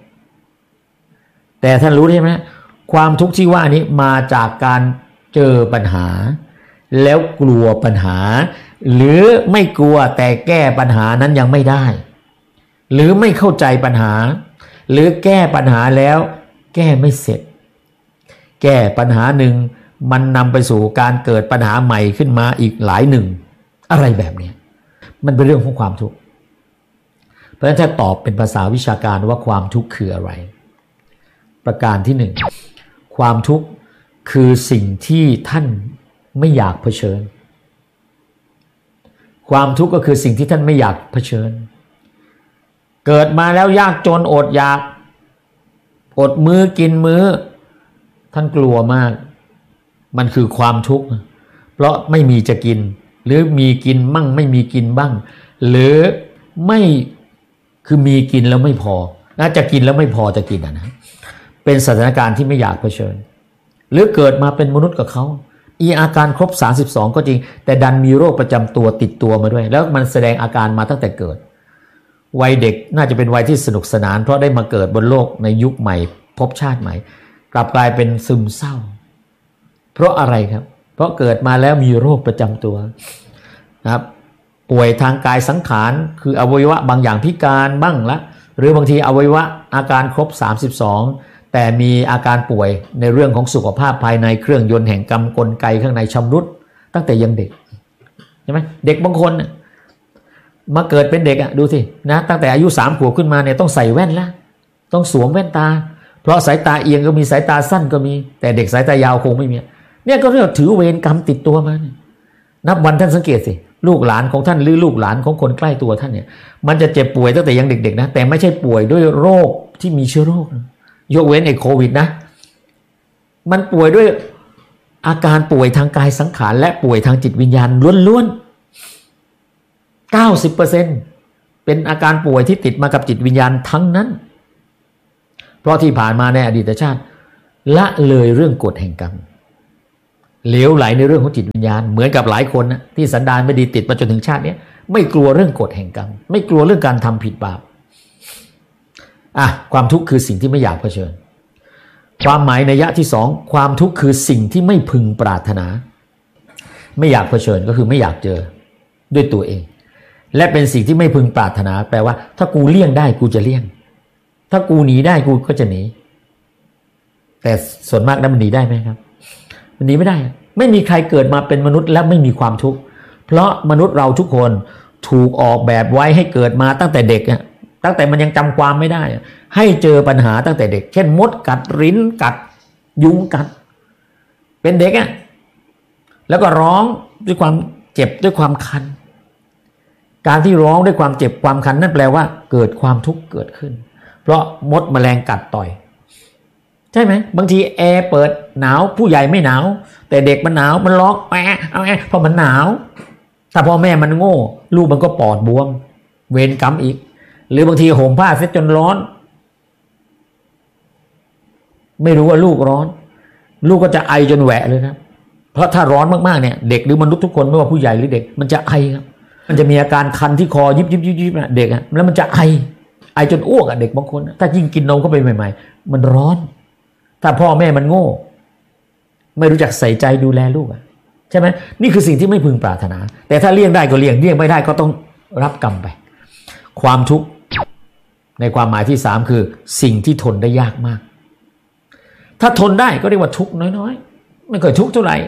แต่ท่านรู้ใช่ไหมความทุกข์ที่ว่านี้มาจากการเจอปัญหาแล้วกลัวปัญหาหรือไม่กลัวแต่แก้ปัญหานั้นยังไม่ได้หรือไม่เข้าใจปัญหาหรือแก้ปัญหาแล้วแก้ไม่เสร็จแก้ปัญหาหนึ่งมันนำไปสู่การเกิดปัญหาใหม่ขึ้นมาอีกหลายหนึ่งอะไรแบบนี้มันเป็นเรื่องของความทุกข์เพราะฉะนั้นถ้าตอบเป็นภาษาวิชาการว่าความทุกข์คืออะไรประการที่หนึ่งความทุกข์คือสิ่งที่ท่านไม่อยากเผชิญความทุกข์ก็คือสิ่งที่ท่านไม่อยากเผชิญเกิดมาแล้วยากจนอดอยากอดมื้อกินมื้อท่านกลัวมากมันคือความทุกข์เพราะไม่มีจะกินหรือมีกินมั่งไม่มีกินบ้างหรือไม่คือมีกินแล้วไม่พอน่าจะกินแล้วไม่พอจะกินอ่ะนะเป็นสถานการณ์ที่ไม่อยากเผชิญหรือเกิดมาเป็นมนุษย์กับเขาอีอาการครบสามสิบสองก็จริงแต่ดันมีโรคประจำตัวติดตัวมาด้วยแล้วมันแสดงอาการมาตั้งแต่เกิดวัยเด็กน่าจะเป็นวัยที่สนุกสนานเพราะได้มาเกิดบนโลกในยุคใหม่พบชาติใหม่กลับกลายเป็นซึมเศร้าเพราะอะไรครับเพราะเกิดมาแล้วมีโรคประจำตัวนะครับป่วยทางกายสังขารคืออวัยวะบางอย่างพิการบ้างละหรือบางทีอวัยวะอาการครบสามสิบสองแต่มีอาการป่วยในเรื่องของสุขภาพภายในเครื่องยนต์แห่งกรรมกลไกข้างในชำรุดตั้งแต่ยังเด็กใช่ไหมเด็กบางคนมาเกิดเป็นเด็กอ่ะดูสินะตั้งแต่อายุสามขวบขึ้นมาเนี่ยต้องใส่แว่นละต้องสวมแว่นตาเพราะสายตาเอียงก็มีสายตาสั้นก็มีแต่เด็กสายตายาวคงไม่มีเนี่ยก็เรียกถือเวรกรรมติดตัวมาเนี่ยนับวันท่านสังเกตสิลูกหลานของท่านหรือลูกหลานของคนใกล้ตัวท่านเนี่ยมันจะเจ็บป่วยตั้งแต่ยังเด็กๆนะแต่ไม่ใช่ป่วยด้วยโรคที่มีเชื้อโรคนะยกเว้นไอ้โควิดนะมันป่วยด้วยอาการป่วยทางกายสังขารและป่วยทางจิตวิญญาณล้วนๆ เก้าสิบเปอร์เซ็นต์ เป็นอาการป่วยที่ติดมากับจิตวิญญาณทั้งนั้นเพราะที่ผ่านมาในอดีตชาติละเลยเรื่องกฎแห่งกรรมเหลวไหลในเรื่องของจิตวิญญาณเหมือนกับหลายคนนะที่สันดานไม่ดีติดมาจนถึงชาตินี้ไม่กลัวเรื่องกฎแห่งกรรมไม่กลัวเรื่องการทำผิดบาปอ่ะความทุกข์คือสิ่งที่ไม่อยากเผชิญความหมายนัยยะที่สองความทุกข์คือสิ่งที่ไม่พึงปรารถนาไม่อยากเผชิญก็คือไม่อยากเจอด้วยตัวเองและเป็นสิ่งที่ไม่พึงปรารถนาแปลว่าถ้ากูเลี่ยงได้กูจะเลี่ยงถ้ากูหนีได้กูก็จะหนีแต่ส่วนมากนั้นมันหนีได้ไหมครับมันหนีไม่ได้ไม่มีใครเกิดมาเป็นมนุษย์และไม่มีความทุกข์เพราะมนุษย์เราทุกคนถูกออกแบบไว้ให้เกิดมาตั้งแต่เด็กอ่ะตั้งแต่มันยังจำความไม่ได้ให้เจอปัญหาตั้งแต่เด็กเช่นมดกัดริ้นกัดยุงกัดเป็นเด็กอ่ะแล้วก็ร้องด้วยความเจ็บด้วยความคันการที่ร้องด้วยความเจ็บความคันนั่นแปลว่าเกิดความทุกข์เกิดขึ้นเพราะมดแมลงกัดต่อยใช่ไหมบางทีแอร์เปิดหนาวผู้ใหญ่ไม่หนาวแต่เด็กมันหนาวมันร้องแอะเอาแอะเพราะมันหนาวถ้าพ่อแม่มันโง่ลูกมันก็ปอดบวมเวรกรรมอีกหรือบางทีห่มผ้าเสร็จจนร้อนไม่รู้ว่าลูกร้อนลูกก็จะไอจนแหวะเลยครับเพราะถ้าร้อนมากๆเนี่ยเด็กหรือมนุษย์ทุกคนไม่ว่าผู้ใหญ่หรือเด็กมันจะไอครับมันจะมีอาการคันที่คอยิบยิบยิบยิบเด็กอ่ะแล้วมันจะไอไอจนอ้วกอ่ะเด็กบางคนถ้ายิ่งกินนมเข้าไปใหม่ๆมันร้อนถ้าพ่อแม่มันโง่ไม่รู้จักใส่ใจดูแลลูกอ่ะใช่ไหมนี่คือสิ่งที่ไม่พึงปรารถนาแต่ถ้าเลี่ยงได้ก็เลี่ยงเลี่ยงไม่ได้ก็ต้องรับกรรมไปความทุกข์ในความหมายที่สามคือสิ่งที่ทนได้ยากมากถ้าทนได้ก็เรียกว่าทุกข์น้อยๆไม่เคยทุกข์เท่าไหร่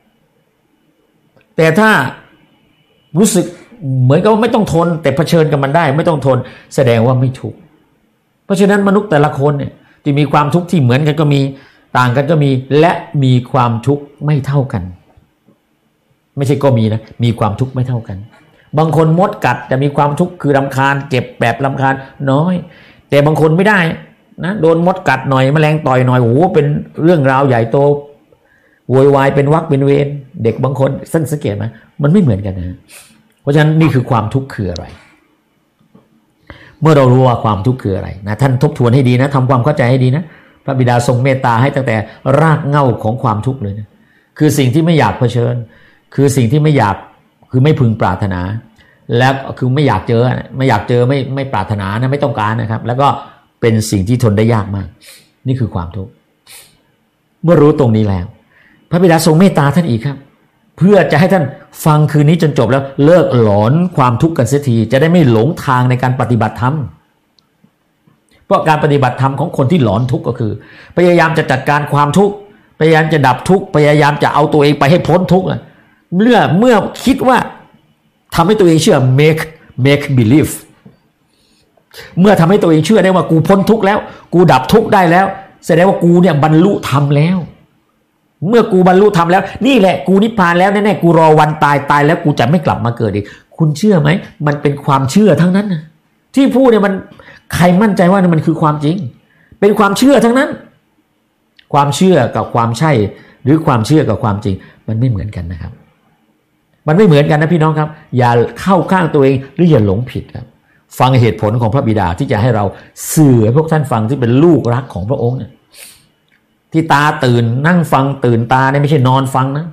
แต่ถ้ารู้สึกเหมือนกับว่าไม่ต้องทนแต่เผชิญกับมันได้ไม่ต้องทนแสดงว่าไม่ทุกข์เพราะฉะนั้นมนุษย์แต่ละคนเนี่ยที่มีความทุกข์ที่เหมือนกันก็มีต่างกันก็มีและมีความทุกข์ไม่เท่ากันไม่ใช่ก็มีนะมีความทุกข์ไม่เท่ากันบางคนมดกัดจะมีความทุกข์คือรำคาญเจ็บแบบรำคาญน้อยแต่บางคนไม่ได้นะโดนมดกัดหน่อยแมลงต่อยหน่อยโอ้โหเป็นเรื่องราวใหญ่โตโวยวายเป็นวักเป็นเวรเด็กบางคนสังเกตไหมมันไม่เหมือนกันนะเพราะฉะนั้นนี่คือความทุกข์คืออะไรเมื่อเรารู้ว่าความทุกข์คืออะไรนะท่านทบทวนให้ดีนะทำความเข้าใจให้ดีนะพระบิดาทรงเมตตาให้ตั้งแต่รากเหง้าของความทุกข์เลยนะคือสิ่งที่ไม่อยากเผชิญคือสิ่งที่ไม่อยากคือไม่พึงปรารถนาแล้วคือไม่อยากเจอไม่อยากเจอไม่ไม่ปรารถนานะไม่ต้องการนะครับแล้วก็เป็นสิ่งที่ทนได้ยากมากนี่คือความทุกข์เมื่อรู้ตรงนี้แล้วพระบิดาทรงเมตตาท่านอีกครับเพื่อจะให้ท่านฟังคืนนี้จนจบแล้วเลิกหลอนความทุกข์กันเสียทีจะได้ไม่หลงทางในการปฏิบัติธรรมเพราะการปฏิบัติธรรมของคนที่หลอนทุกข์ก็คือพยายามจะจัดการความทุกข์พยายามจะดับทุกข์พยายามจะเอาตัวเองไปให้พ้นทุกข์เมื่อเมื่อคิดว่าทำให้ตัวเองเชื่อ make make believe เมื่อทำให้ตัวเองเชื่อได้ว่ากูพ้นทุกข์แล้วกูดับทุกข์ได้แล้วแสดงว่ากูเนี่ยบรรลุธรรมแล้วเมื่อกูบรรลุธรรมแล้วนี่แหละกูนิพพานแล้วแน่ๆกูรอวันตายตายแล้วกูจะไม่กลับมาเกิดอีกคุณเชื่อไหมมันเป็นความเชื่อทั้งนั้นนะที่พูดเนี่ยมันใครมั่นใจว่ามันคือความจริงเป็นความเชื่อทั้งนั้นความเชื่อกับความใช่หรือความเชื่อกับความจริงมันไม่เหมือนกันนะครับมันไม่เหมือนกันนะพี่น้องครับอย่าเข้าข้างตัวเองหรืออย่าหลงผิดครับฟังเหตุผลของพระบิดาที่จะให้เราสื่อให้พวกท่านฟังที่เป็นลูกรักของพระองค์เนี่ยที่ตาตื่นนั่งฟังตื่นตาเนี่ยไม่ใช่นอนฟังนะ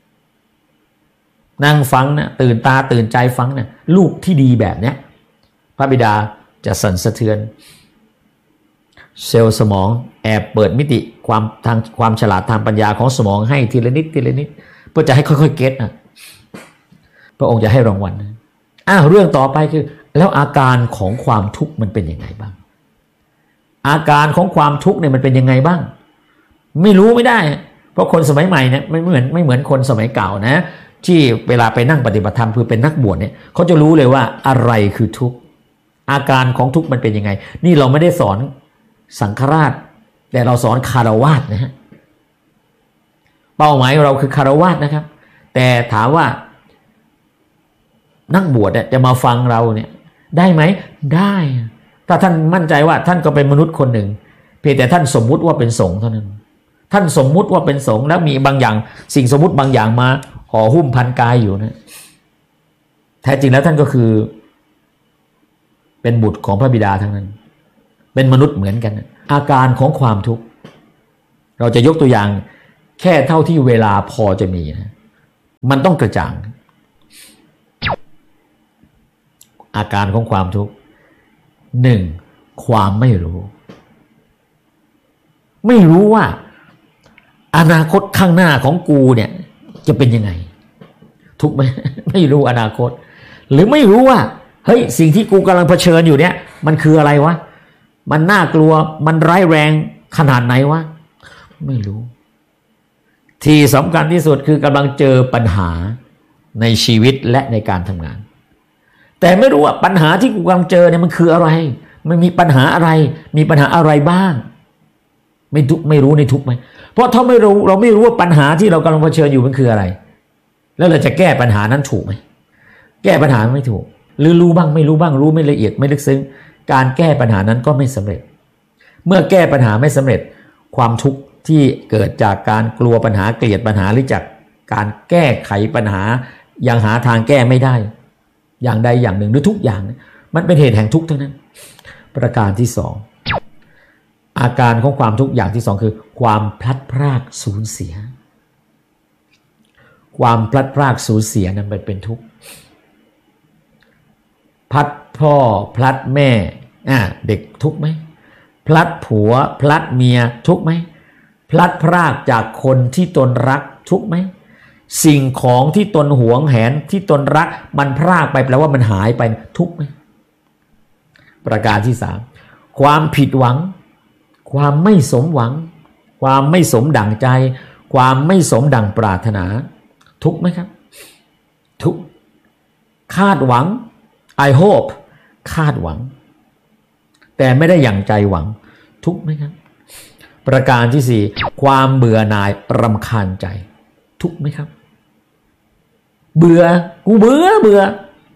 นั่งฟังนะตื่นตาตื่นใจฟังนะลูกที่ดีแบบเนี้ยพระบิดาจะสั่นสะเทือนเซลล์สมองแอบเปิดมิติความทางความฉลาดทางปัญญาของสมองให้ทีละนิดทีละนิดเพื่อจะให้ค่อยๆเก็ตนะพระองค์จะให้รางวัลนะอ้าวเรื่องต่อไปคือแล้วอาการของความทุกข์มันเป็นยังไงบ้างอาการของความทุกข์เนี่ยมันเป็นยังไงบ้างไม่รู้ไม่ได้เพราะคนสมัยใหม่เนี่ยไม่เหมือนไม่เหมือนคนสมัยเก่านะที่เวลาไปนั่งปฏิบัติธรรมคือเป็นนักบวชเนี่ยเขาจะรู้เลยว่าอะไรคือทุกข์อาการของทุกข์มันเป็นยังไงนี่เราไม่ได้สอนสังฆราชแต่เราสอนคารวาสนะฮะเป้าหมายเราคือคารวาสนะครับแต่ถามว่านักบวชจะมาฟังเราเนี่ยได้ไหมได้ถ้าท่านมั่นใจว่าท่านก็เป็นมนุษย์คนหนึ่งเพียงแต่ท่านสมมุติว่าเป็นสงฆ์เท่านั้นท่านสมมุติว่าเป็นสงฆ์แล้วมีบางอย่างสิ่งสมมุติบางอย่างมาห่อหุ้มพันกายอยู่นะแท้จริงแล้วท่านก็คือเป็นบุตรของพระบิดาทั้งนั้นเป็นมนุษย์เหมือนกันอาการของความทุกข์เราจะยกตัวอย่างแค่เท่าที่เวลาพอจะมีนะมันต้องกระจ่างอาการของความทุกข์หนึ่งความไม่รู้ไม่รู้ว่าอนาคตข้างหน้าของกูเนี่ยจะเป็นยังไงทุกข์ไหม ไม่รู้อนาคตหรือไม่รู้ว่าเฮ้ยสิ่งที่กูกำลังเผชิญอยู่เนี่ยมันคืออะไรวะมันน่ากลัวมันร้ายแรงขนาดไหนวะไม่รู้ที่สำคัญที่สุดคือกำลังเจอปัญหาในชีวิตและในการทำงานแต่ไม่รู้ว่าปัญหาที่กูกำลังเจอเนี่ยมันคืออะไรมันมีปัญหาอะไรมีปัญหาอะไรบ้างไม่ทุกไม่รู้ในทุกไหมเพราะถ้าไม่รู้เราไม่รู้ว่าปัญหาที่เรากำลังเผชิญอยู่มันคืออะไรแล้วเราจะแก้ปัญหานั้นถูกไหมแก้ปัญหาไม่ถูกหรือรู้บ้างไม่รู้บ้างรู้ไม่ละเอียดไม่ลึกซึ้งการแก้ปัญหานั้นก็ไม่สำเร็จเมื่อแก้ปัญหาไม่สำเร็จความทุกข์ที่เกิดจากการกลัวปัญหาเกลียดปัญหาหรือจากการแก้ไขปัญหายังหาทางแก้ไม่ได้อย่างใดอย่างหนึ่งหรือทุกอย่างมันเป็นเหตุแห่งทุกข์ทั้งนั้นประการที่สองอาการของความทุกข์อย่างที่สองคือความพลัดพรากสูญเสียความพลัดพรากสูญเสียนั้นมันเป็นทุกข์พลัดพ่อพลัดแม่อ่ะเด็กทุกข์ไหมพลัดผัวพลัดเมียทุกข์ไหมพลัดพรากจากคนที่ตนรักทุกข์ไหมสิ่งของที่ตนหวงแหนที่ตนรักมันพรากไปแปลว่ามันหายไปทุกข์ไหมประการที่สามความผิดหวังความไม่สมหวังความไม่สมดั่งใจความไม่สมดั่งปรารถนาทุกข์ไหมครับทุกข์คาดหวัง I hope คาดหวังแต่ไม่ได้อย่างใจหวังทุกข์ไหมครับประการที่สี่ความเบื่อหน่ายรำคาญใจทุกข์ไหมครับเบื่อกูเบื่อเบื่อ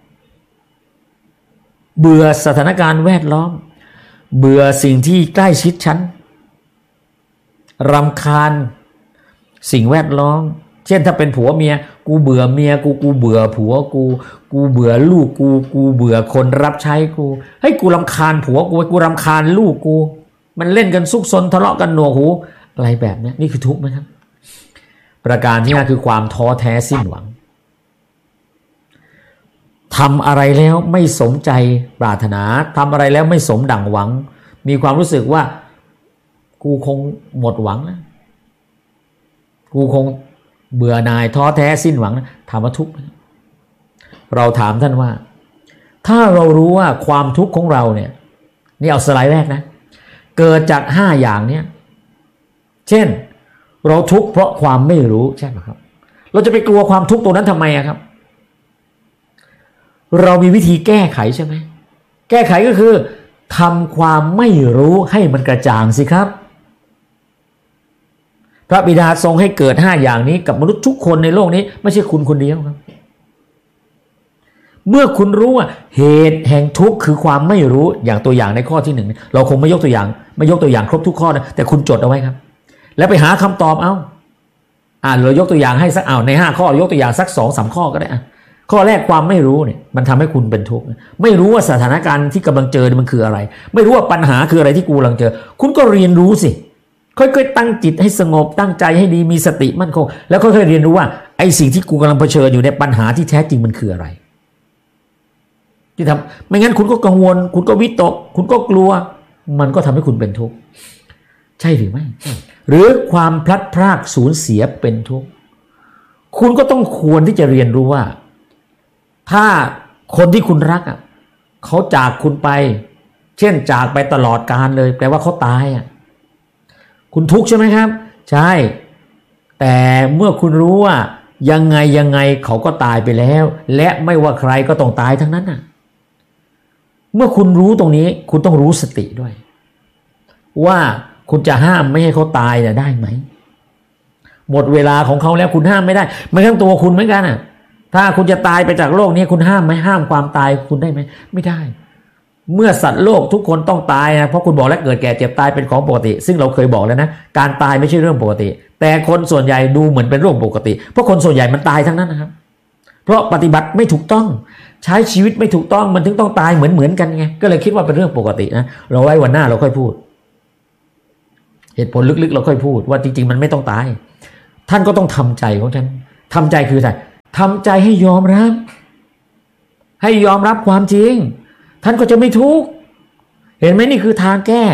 เบื่อสถานการณ์แวดล้อมเบื่อสิ่งที่ใกล้ชิดฉันรำคาญสิ่งแวดล้อมเช่นถ้าเป็นผัวเมียกูเบื่อเมียกูกูเบื่อผัวกูกูเบื่อลูกกูกูเบื่อคนรับใช้กูให้กูรำคาญผัวกูกูรำคาญลูกกูมันเล่นกันซุกซนทะเลาะกันหนวกหูอะไรแบบนี้นี่คือทุกข์ไหมครับประการที่ห้าคือความท้อแท้สิ้นหวังทำอะไรแล้วไม่สมใจปรารถนาทำอะไรแล้วไม่สมดั่งหวังมีความรู้สึกว่ากูคงหมดหวังแล้วกูคงเบื่อหน่ายท้อแท้สิ้นหวังนะถามว่าทุกข์เราถามท่านว่าถ้าเรารู้ว่าความทุกข์ของเราเนี่ยนี่เอาสไลด์แรกนะเกิดจากห้าอย่างเนี้ยเช่นเราทุกข์เพราะความไม่รู้ใช่ไหมครับเราจะไปกลัวความทุกข์ตรงนั้นทำไมอะครับเรามีวิธีแก้ไขใช่ไหมแก้ไขก็คือทำความไม่รู้ให้มันกระจ่างสิครับพระบิดาทรงให้เกิดห้าอย่างนี้กับมนุษย์ทุกคนในโลกนี้ไม่ใช่คุณคนเดียวครับเมื่อคุณรู้ว่าเหตุแห่งทุกข์คือความไม่รู้อย่างตัวอย่างในข้อที่หนึ่งเราคงไม่ยกตัวอย่างไม่ยกตัวอย่างครบทุกข้อนะแต่คุณจดเอาไว้ครับแล้วไปหาคำตอบเอาอ่าเรายกตัวอย่างให้สักเอาในห้าข้อยกตัวอย่างสักสองสามข้อก็ได้อ่ะข้อแรกความไม่รู้เนี่ยมันทำให้คุณเป็นทุกข์ไม่รู้ว่าสถานการณ์ที่กำลังเจอมันคืออะไรไม่รู้ว่าปัญหาคืออะไรที่กูกำลังเจอคุณก็เรียนรู้สิค่อยๆตั้งจิตให้สงบตั้งใจให้ดีมีสติมั่นคงแล้วค่อยๆเรียนรู้ว่าไอ้สิ่งที่กูกำลังเผชิญอยู่ในปัญหาที่แท้จริงมันคืออะไรที่ทำไม่งั้นคุณก็กังวลคุณก็วิตกคุณก็กลัวมันก็ทำให้คุณเป็นทุกข์ใช่หรือไม่หรือความพลัดพรากสูญเสียเป็นทุกข์คุณก็ต้องควรที่จะเรียนรู้ว่าถ้าคนที่คุณรักอ่ะเขาจากคุณไปเช่นจากไปตลอดกาลเลยแปลว่าเขาตายอ่ะคุณทุกข์ใช่ไหมครับใช่แต่เมื่อคุณรู้ว่ายังไงยังไงเขาก็ตายไปแล้วและไม่ว่าใครก็ต้องตายทั้งนั้นน่ะเมื่อคุณรู้ตรงนี้คุณต้องรู้สติด้วยว่าคุณจะห้ามไม่ให้เขาตายเนี่ยได้ไหมหมดเวลาของเขาแล้วคุณห้ามไม่ได้ไม่ทั้งตัวคุณเหมือนกันน่ะถ้าคุณจะตายไปจากโลกนี้คุณห้ามไหมห้ามความตายคุณได้ไหมไม่ได้เมื่อสัตว์โลกทุกคนต้องตายนะเพราะคุณบอกแล้วเกิดแก่เจ็บตายเป็นของปกติซึ่งเราเคยบอกแล้วนะการตายไม่ใช่เรื่องปกติแต่คนส่วนใหญ่ดูเหมือนเป็นเรื่องปกติเพราะคนส่วนใหญ่มันตายทั้งนั้นนะครับเพราะปฏิบัติไม่ถูกต้องใช้ชีวิตไม่ถูกต้องมันถึงต้องตายเหมือนเหมือนกันไงก็เลยคิดว่าเป็นเรื่องปกตินะเราไว้วันหน้าเราค่อยพูดเหตุผลลึกๆเราค่อยพูดว่าจริงๆมันไม่ต้องตายท่านก็ต้องทำใจของท่านทำใจคืออะไรทำใจให้ยอมรับให้ยอมรับความจริงท่านก็จะไม่ทุกข์เห็นไหมนี่คือทางแก้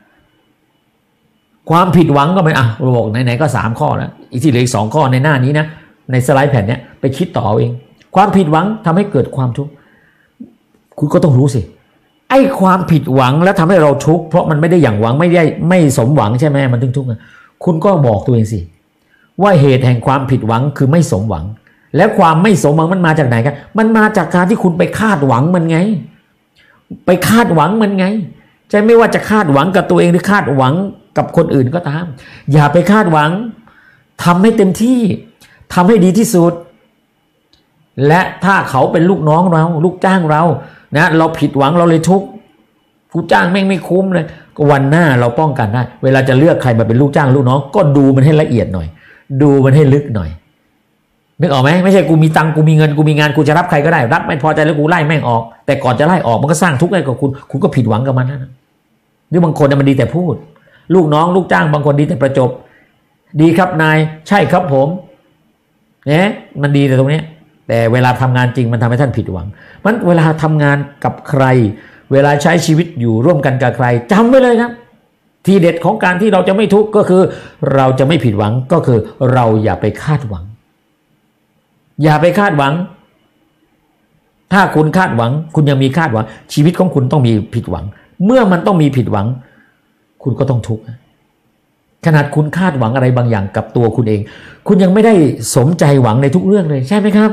ความผิดหวังก็ไม่อ่ะเราบอกไหนๆก็สามข้อแล้วอีกที่เหลืออีกสองข้อในหน้านี้นะในสไลด์แผ่นเนี้ยไปคิดต่อเองความผิดหวังทำให้เกิดความทุกข์คุณก็ต้องรู้สิไอ้ความผิดหวังแล้วทำให้เราทุกข์เพราะมันไม่ได้อย่างหวังไม่ได้ไม่สมหวังใช่ไหมมันถึงทุกข์คุณก็บอกตัวเองสิว่าเหตุแห่งความผิดหวังคือไม่สมหวังและความไม่สมหวังมันมาจากไหนกันมันมาจากการที่คุณไปคาดหวังมันไงไปคาดหวังมันไงใช่ไม่ว่าจะคาดหวังกับตัวเองหรือคาดหวังกับคนอื่นก็ตามอย่าไปคาดหวังทำให้เต็มที่ทำให้ดีที่สุดและถ้าเขาเป็นลูกน้องเราลูกจ้างเรานะเราผิดหวังเราเลยทุกข์กูจ้างแม่งไม่คุ้มเลยก็วันหน้าเราป้องกันได้เวลาจะเลือกใครมาเป็นลูกจ้างลูกน้องก็ดูมันให้ละเอียดหน่อยดูมันให้ลึกหน่อยนึกออกไหมไม่ใช่กูมีตังกูมีเงินกูมีงานกูจะรับใครก็ได้รับไม่พอใจแล้วกูไล่แม่งออกแต่ก่อนจะไล่ออกมันก็สร้างทุกข์ให้กับคุณคุณก็ผิดหวังกับมันนะหรือบางคนมันดีแต่พูดลูกน้องลูกจ้างบางคนดีแต่ประจบดีครับนายใช่ครับผมเนี่ยมันดีแต่ตรงนี้แต่เวลาทำงานจริงมันทำให้ท่านผิดหวังมันเวลาทำงานกับใครเวลาใช้ชีวิตอยู่ร่วมกันกับใครจำไว้เลยครับทีเด็ดของการที่เราจะไม่ทุกข์ก็คือเราจะไม่ผิดหวังก็คือเราอย่าไปคาดหวังอย่าไปคาดหวังถ้าคุณคาดหวังคุณยังมีคาดหวังชีวิตของคุณต้องมีผิดหวังเมื่อมันต้องมีผิดหวังคุณก็ต้องทุกข์ขนาดคุณคาดหวังอะไรบางอย่างกับตัวคุณเองคุณยังไม่ได้สมใจหวังในทุกเรื่องเลยใช่ไหมครับ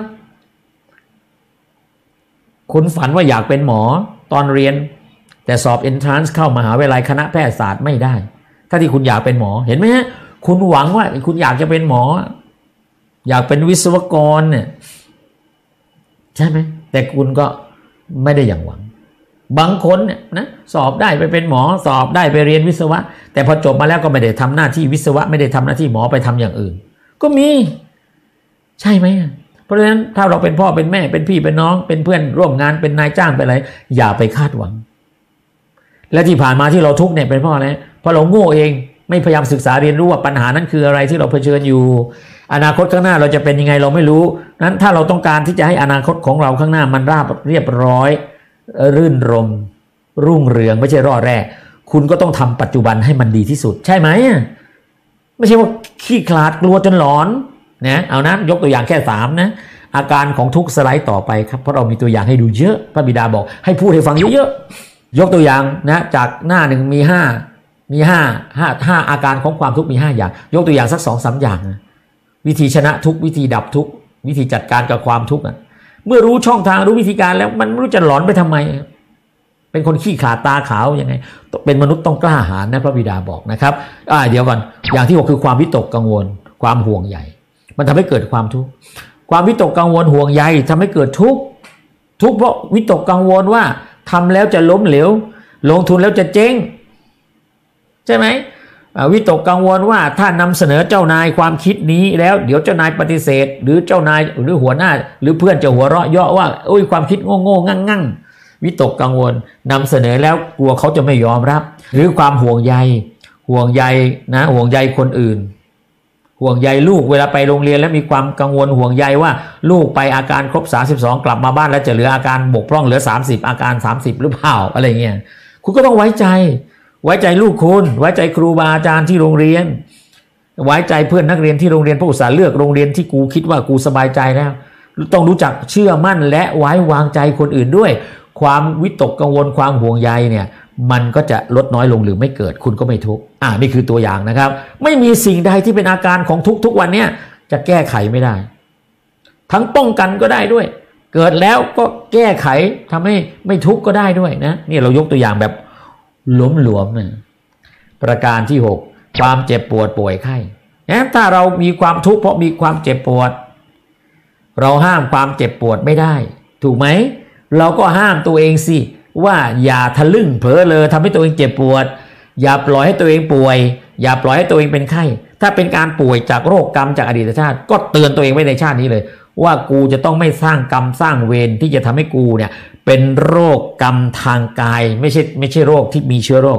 คุณฝันว่าอยากเป็นหมอตอนเรียนแต่สอบ entrance เข้ามหาวิทยาลัยคณะแพทยศาสตร์ไม่ได้ถ้าที่คุณอยากเป็นหมอเห็นไหมฮะคุณหวังว่าคุณอยากจะเป็นหมออยากเป็นวิศวกรเนี่ยใช่ไหมแต่คุณก็ไม่ได้อย่างหวังบางคนเนี่ยนะสอบได้ไปเป็นหมอสอบได้ไปเรียนวิศวะแต่พอจบมาแล้วก็ไม่ได้ทำหน้าที่วิศวะไม่ได้ทำหน้าที่หมอไปทำอย่างอื่นก็มีใช่ไหมเพราะฉะนั้นถ้าเราเป็นพ่อเป็นแม่เป็นพี่เป็นน้องเป็นเพื่อนร่วมงานเป็นนายจ้างเป็นอะไรอย่าไปคาดหวังและที่ผ่านมาที่เราทุกข์เนี่ยเป็นเพราะอะไรเพราะเราโง่เองไม่พยายามศึกษาเรียนรู้ว่าปัญหานั้นคืออะไรที่เราเผชิญอยู่อนาคตข้างหน้าเราจะเป็นยังไงเราไม่รู้นั้นถ้าเราต้องการที่จะให้อนาคตของเราข้างหน้ามันราบเรียบร้อยรื่นรมรุ่งเรืองไม่ใช่ร่อแร่คุณก็ต้องทำปัจจุบันให้มันดีที่สุดใช่ไหมไม่ใช่ว่าขี้คลาดกลัวจนหลอนนะเอานะยกตัวอย่างแค่สามนะอาการของทุกสไลด์ต่อไปครับเพราะเรามีตัวอย่างให้ดูเยอะพระบิดาบอกให้พูดให้ฟังเยอะๆยกตัวอย่างนะจากหน้าหนึ่งมีห้ามีห้าห้าห้าอาการของความทุกข์มีห้าอย่างยกตัวอย่างสักสองสามอย่างนะวิธีชนะทุกวิธีดับทุกวิธีจัดการกับความทุกข์เมื่อรู้ช่องทางรู้วิธีการแล้วมันไม่รู้จะหลอนไปทำไมเป็นคนขี้ขาตาขาวยังไงเป็นมนุษย์ต้องกล้าหาญนะพระบิดาบอกนะครับอ่าเดี๋ยวก่อนอย่างที่หกคือความวิตกกังวลความห่วงใยมันทำให้เกิดความทุกข์ความวิตกกังวลห่วงใยทำให้เกิดทุกข์ทุกข์เพราะวิตกกังวลว่าทำแล้วจะล้มเหลวลงทุนแล้วจะเจ๊งใช่ไหมวิตกกังวลว่าถ้านำเสนอเจ้านายความคิดนี้แล้วเดี๋ยวเจ้านายปฏิเสธหรือเจ้านายหรือหัวหน้าหรือเพื่อนจะหัวเราะเยาะว่าโอ้ยความคิดโง่ๆงั่งๆวิตกกังวลนำเสนอแล้วกลัวเขาจะไม่ยอมรับหรือความห่วงใยห่วงใยนะห่วงใยคนอื่นห่วงใยลูกเวลาไปโรงเรียนแล้วมีความกังวลห่วงใยว่าลูกไปอาการครบสามสิบสองกลับมาบ้านแล้วจะเหลืออาการบกพร่องเหลือสามสิบอาการสามสิบหรือเปล่าอะไรเงี้ยคุณก็ต้องไว้ใจไว้ใจลูกคุณไว้ใจครูบาอาจารย์ที่โรงเรียนไว้ใจเพื่อนนักเรียนที่โรงเรียนผู้อุตส่าห์เลือกโรงเรียนที่กูคิดว่ากูสบายใจแล้วต้องรู้จักเชื่อมั่นและไว้วางใจคนอื่นด้วยความวิตกกังวลความห่วงใยเนี่ยมันก็จะลดน้อยลงหรือไม่เกิดคุณก็ไม่ทุกข์อ่านี่คือตัวอย่างนะครับไม่มีสิ่งใดที่เป็นอาการของทุกทุกวันเนี้ยจะแก้ไขไม่ได้ทั้งป้องกันก็ได้ด้วยเกิดแล้วก็แก้ไขทำให้ไม่ทุกข์ก็ได้ด้วยนะนี่เรายกตัวอย่างแบบล้มหลวมนะประการที่หกความเจ็บปวดป่วยไข้นะถ้าเรามีความทุกข์เพราะมีความเจ็บปวดเราห้ามความเจ็บปวดไม่ได้ถูกไหมเราก็ห้ามตัวเองสิว่าอย่าทะลึ่งเผลอเลยทำให้ตัวเองเจ็บปวดอย่าปล่อยให้ตัวเองป่วยอย่าปล่อยให้ตัวเองเป็นไข้ถ้าเป็นการป่วยจากโรคกรรมจากอดีตชาติก็เตือนตัวเองไว้ในชาตินี้เลยว่ากูจะต้องไม่สร้างกรรมสร้างเวรที่จะทำให้กูเนี่ยเป็นโรคกรรมทางกายไม่ใช่ไม่ใช่โรคที่มีเชื้อโรค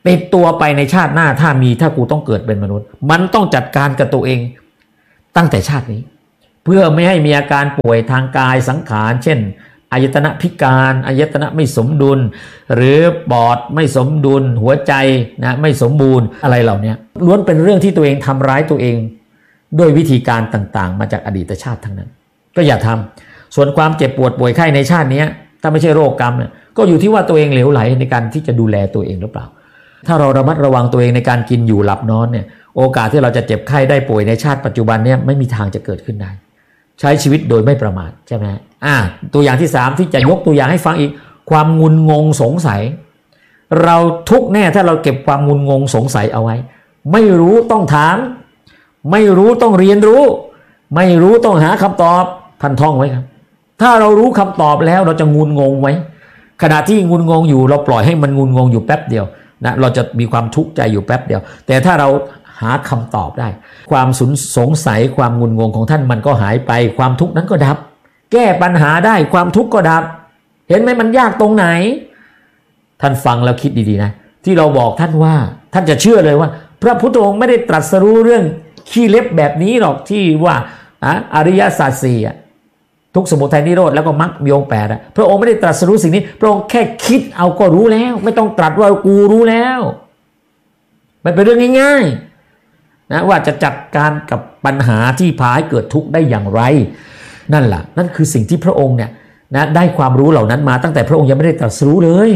ติดตัวไปในชาติหน้าถ้ามีถ้ากูต้องเกิดเป็นมนุษย์มันต้องจัดการกับตัวเองตั้งแต่ชาตินี้เพื่อไม่ให้มีอาการป่วยทางกายสังขารเช่นอายตนะพิการอายตนะไม่สมดุลหรือปอดไม่สมดุลหัวใจนะไม่สมบูรณ์อะไรเหล่านี้ล้วนเป็นเรื่องที่ตัวเองทำร้ายตัวเองด้วยวิธีการต่างๆมาจากอดีตชาติทั้งนั้นก็อย่าทำส่วนความเจ็บปวดป่วยไข้ในชาตินี้ถ้าไม่ใช่โรคกรรมเนี่ยก็อยู่ที่ว่าตัวเองเหลวไหลในการที่จะดูแลตัวเองหรือเปล่าถ้าเราระมัดระวังตัวเองในการกินอยู่หลับนอนเนี่ยโอกาสที่เราจะเจ็บไข้ได้ป่วยในชาติปัจจุบันเนี่ยไม่มีทางจะเกิดขึ้นได้ใช้ชีวิตโดยไม่ประมาทใช่ไหมอ่าตัวอย่างที่สามที่จะยกตัวอย่างให้ฟังอีกความงุนงงสงสัยเราทุกแน่ถ้าเราเก็บความงุนงงสงสัยเอาไว้ไม่รู้ต้องถามไม่รู้ต้องเรียนรู้ไม่รู้ต้องหาคำตอบท่านท่องไว้ครับถ้าเรารู้คำตอบแล้วเราจะงุนงงไว้ขณะที่งุนงงอยู่เราปล่อยให้มันงุนงงอยู่แป๊บเดียวนะเราจะมีความทุกข์ใจอยู่แป๊บเดียวแต่ถ้าเราหาคำตอบได้ความสงสัยความงุนงงของท่านมันก็หายไปความทุกข์นั้นก็ดับแก้ปัญหาได้ความทุกข์ก็ดับเห็นไหมมันยากตรงไหนท่านฟังแล้วคิดดีๆนะที่เราบอกท่านว่าท่านจะเชื่อเลยว่าพระพุทธองค์ไม่ได้ตรัสรู้เรื่องขี้เล็บแบบนี้หรอกที่ว่าอริยสัจสี่ทุกข์สมุทัยนิโรธแล้วก็มรรคมีองค์แปดพระองค์ไม่ได้ตรัสรู้สิ่งนี้พระองค์แค่คิดเอาก็รู้แล้วไม่ต้องตรัสว่ากูรู้แล้วมันเป็นเรื่องง่ายๆนะว่าจะจัดการกับปัญหาที่พาให้เกิดทุกข์ได้อย่างไรนั่นแหละนั่นคือสิ่งที่พระองค์เนี่ยนะได้ความรู้เหล่านั้นมาตั้งแต่พระองค์ยังไม่ได้ตรัสรู้เลย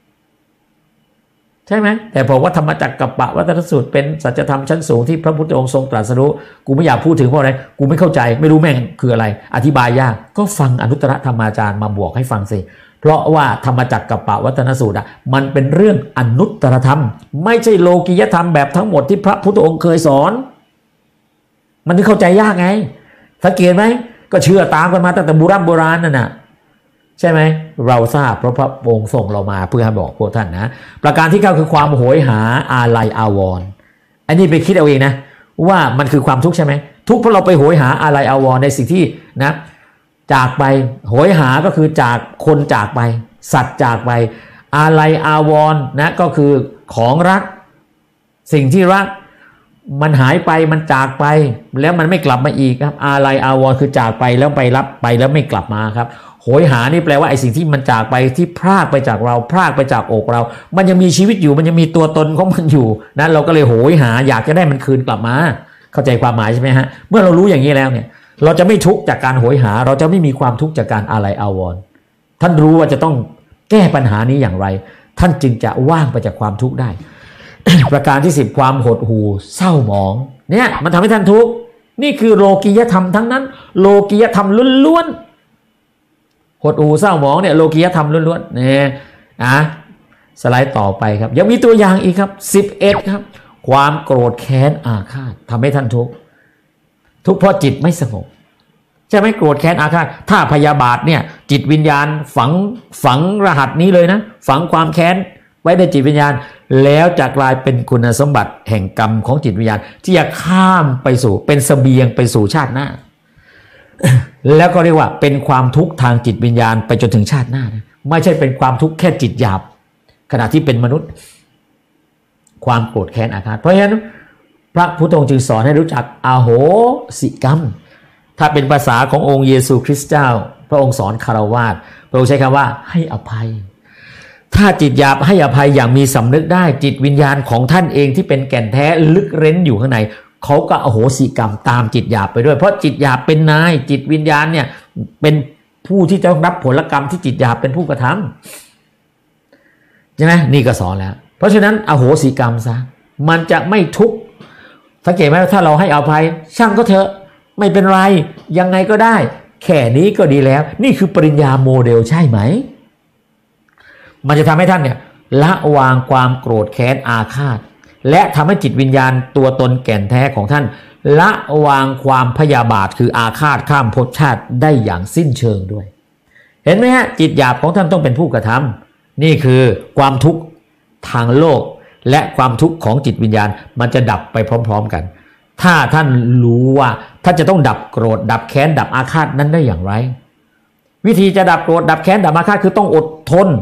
ใช่ไหมแต่พอว่าธรรมจักรกัปปวัตตสูตรเป็นสัจธรรมชั้นสูงที่พระพุทธองค์ทรงตรัสรู้กูไม่อยากพูดถึงเพราะอะไรกูไม่เข้าใจไม่รู้แม่งคืออะไรอธิบายยากก็ฟังอนุตตรธรรมาจารย์มาบวกให้ฟังสิเพราะว่าธรรมจักรกัปปวัตตสูตรอ่ะมันเป็นเรื่องอนุตตรธรรมไม่ใช่โลกิยธรรมแบบทั้งหมดที่พระพุทธองค์เคยสอนมันที่เข้าใจยากไงสังเกตไหมก็เชื่อตามกันมาตั้งแต่โบราณโบราณนั่นน่ะใช่ไหมเราทราบเพราะพระองค์ส่งเรามาเพื่อให้บอกพวกท่านนะประการที่เก้าคือความโหยหาอาลัยอาวรณ์อันนี้ไปคิดเอาเองนะว่ามันคือความทุกข์ใช่ไหมทุกข์เพราะเราไปโหยหาอาลัยอาวรณ์ในสิ่งที่นะจากไปโหยหาก็คือจากคนจากไปสัตว์จากไปอาลัยอาวรณ์นะก็คือของรักสิ่งที่รักมันหายไปมันจากไปแล้วมันไม่กลับมาอีกครับอาลัยอาวรณ์คือจากไปแล้วไปรับไปแล้วไม่กลับมาครับโหยหานี่แปลว่าไอ้สิ่งที่มันจากไปที่พรากไปจากเราพรากไปจากอกเรามันยังมีชีวิตอยู่มันยังมีตัวตนของมันอยู่นะเราก็เลยโหยหาอยากจะได้มันคืนกลับมาเข้าใจความหมายใช่ไหมฮะเมื่อเรารู้อย่างนี้แล้วเนี่ยเราจะไม่ทุกข์จากการโหยหาเราจะไม่มีความทุกข์จากการอาลัยอาวรณ์ท่านรู้ว่าจะต้องแก้ปัญหานี้อย่างไรท่านจึงจะว่างไปจากความทุกข์ได้ ประการที่สิบความหดหู่เศร้าหมองเนี่ยมันทำให้ท่านทุกข์นี่คือโลกียธรรมทั้งนั้นโลกียธรรมล้วนหดหู่เศร้าหมองเนี่ยโลกียธรรมล้วนๆเนี่ยอ่ะสไลด์ต่อไปครับยังมีตัวอย่างอีกครับสิบเอ็ดครับความโกรธแค้นอาฆาตทำให้ท่านทุกข์ทุกข์เพราะจิตไม่สงบใช่ไหมโกรธแค้นอาฆาตถ้าพยาบาทเนี่ยจิตวิญญาณฝังฝังรหัสนี้เลยนะฝังความแค้นไว้ในจิตวิญญาณแล้วจะกลายเป็นคุณสมบัติแห่งกรรมของจิตวิญญาณที่จะข้ามไปสู่เป็นเสบียงไปสู่ชาติหน้า แล้วก็เรียกว่าเป็นความทุกข์ทางจิตวิญญาณไปจนถึงชาติหน้านะไม่ใช่เป็นความทุกข์แค่จิตหยาบขณะที่เป็นมนุษย์ความโกรธแค้นอาฆาตเพราะฉะนั้นพระพุทธองค์จึงสอนให้รู้จักอโหสิกรรมถ้าเป็นภาษาขององค์เยซูคริสต์เจ้าพระองค์สอนคฤหัสถ์พระองค์ใช้คำว่าให้อภัยถ้าจิตหยาบให้อภัยอย่างมีสำนึกได้จิตวิญญาณของท่านเองที่เป็นแก่นแท้ลึกเร้นอยู่ข้างในเขาก็อโหสิกรรมตามจิตหยาบไปด้วยเพราะจิตหยาบเป็นนายจิตวิญญาณเนี่ยเป็นผู้ที่จะรับผลกรรมที่จิตหยาบเป็นผู้กระทำใช่ไหมนี่ก็สอนแล้วเพราะฉะนั้นอโหสิกรรมซะมันจะไม่ทุกข์สังเกตไหมถ้าเราให้อภัยช่างก็เถอะไม่เป็นไรยังไงก็ได้แค่นี้ก็ดีแล้วนี่คือปริญญาโมเดลใช่ไหมมันจะทำให้ท่านเนี่ยละวางความโกรธแค้นอาฆาตและทำให้จิตวิญญาณตัวตนแก่นแท้ของท่านละวางความพยาบาทคืออาฆาตข้ามภพชาติได้อย่างสิ้นเชิงด้วยเห็นไหมฮะจิตหยาบของท่านต้องเป็นผู้กระทำนี่คือความทุกข์ทางโลกและความทุกข์ของจิตวิญญาณมันจะดับไปพร้อมๆกันถ้าท่านรู้ว่าท่านจะต้องดับโกรธดับแค้นดับอาฆาตนั้นได้อย่างไรวิธีจะดับโกรธดับแค้นดับอาฆาตคือต้องอดทน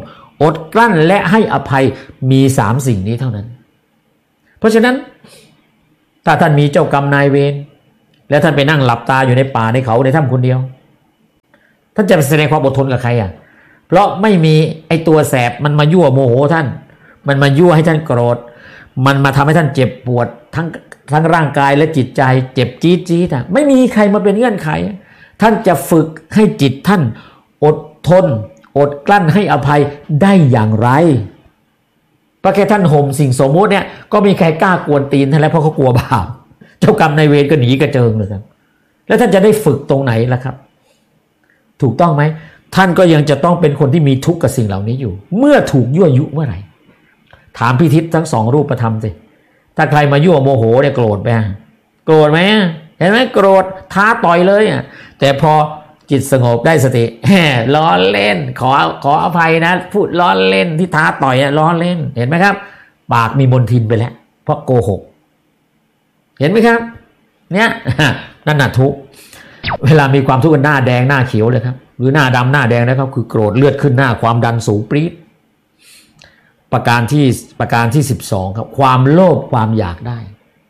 อดกลั้นและให้อภัยมีสามสิ่งนี้เท่านั้นเพราะฉะนั้นถ้าท่านมีเจ้ากรรมนายเวรแล้วท่านไปนั่งหลับตาอยู่ในป่าในเขาในถ้ำคนเดียวท่านจะแสดงความอดทนกับใครอ่ะเพราะไม่มีไอตัวแสบมันมายั่วโมโหท่านมันมายั่วให้ท่านโกรธมันมาทำให้ท่านเจ็บปวดทั้งทั้งร่างกายและจิตใจเจ็บจี๊ดจี๊ดอ่ะไม่มีใครมาเป็นเงื่อนไขท่านจะฝึกให้จิตท่านอดทนอดกลั้นให้อภัยได้อย่างไรเพราะแค่ท่านห่มสิ่งสมมุติเนี่ยก็มีใครกล้ากวนตีนท่านแล้วเพราะเขากลัวบาปเจ้ากรรมนายเวรก็หนีกระเจิงเลยครับแล้วท่านจะได้ฝึกตรงไหนล่ะครับถูกต้องไหมท่านก็ยังจะต้องเป็นคนที่มีทุกข์กับสิ่งเหล่านี้อยู่เมื่อถูกยั่วยุเมื่อไหร่ถามพิทิศทั้งสองรูปธรรมสิถ้าใครมายั่วโมโหเนี่ยโกรธไหมโกรธไหมเห็นไหมโกรธท้าต่อยเลยอ่ะแต่พอจิตสงบได้สติแหมล้อเล่นขอขออภัยนะพูดล้อเล่นที่ท้าต่อยอ่ะล้อเล่นเห็นไหมครับปากมีมลทินไปแล้วเพราะโกหกเห็นไหมครับเนี่ยนั่นน่ะทุกข์เวลามีความทุกข์กันหน้าแดงหน้าเขียวเลยครับหรือหน้าดำหน้าแดงนะครับคือโกรธเลือดขึ้นหน้าความดันสูงปรี๊ดประการที่ประการที่สิบสองครับความโลภความอยากได้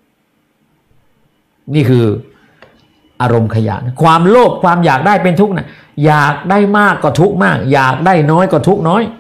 นี่คืออารมณ์ขยะนะความโลภความอยากได้เป็นทุกข์นะอยากได้มากก็ทุกข์มากอยากได้น้อยก็ทุกข์น้อย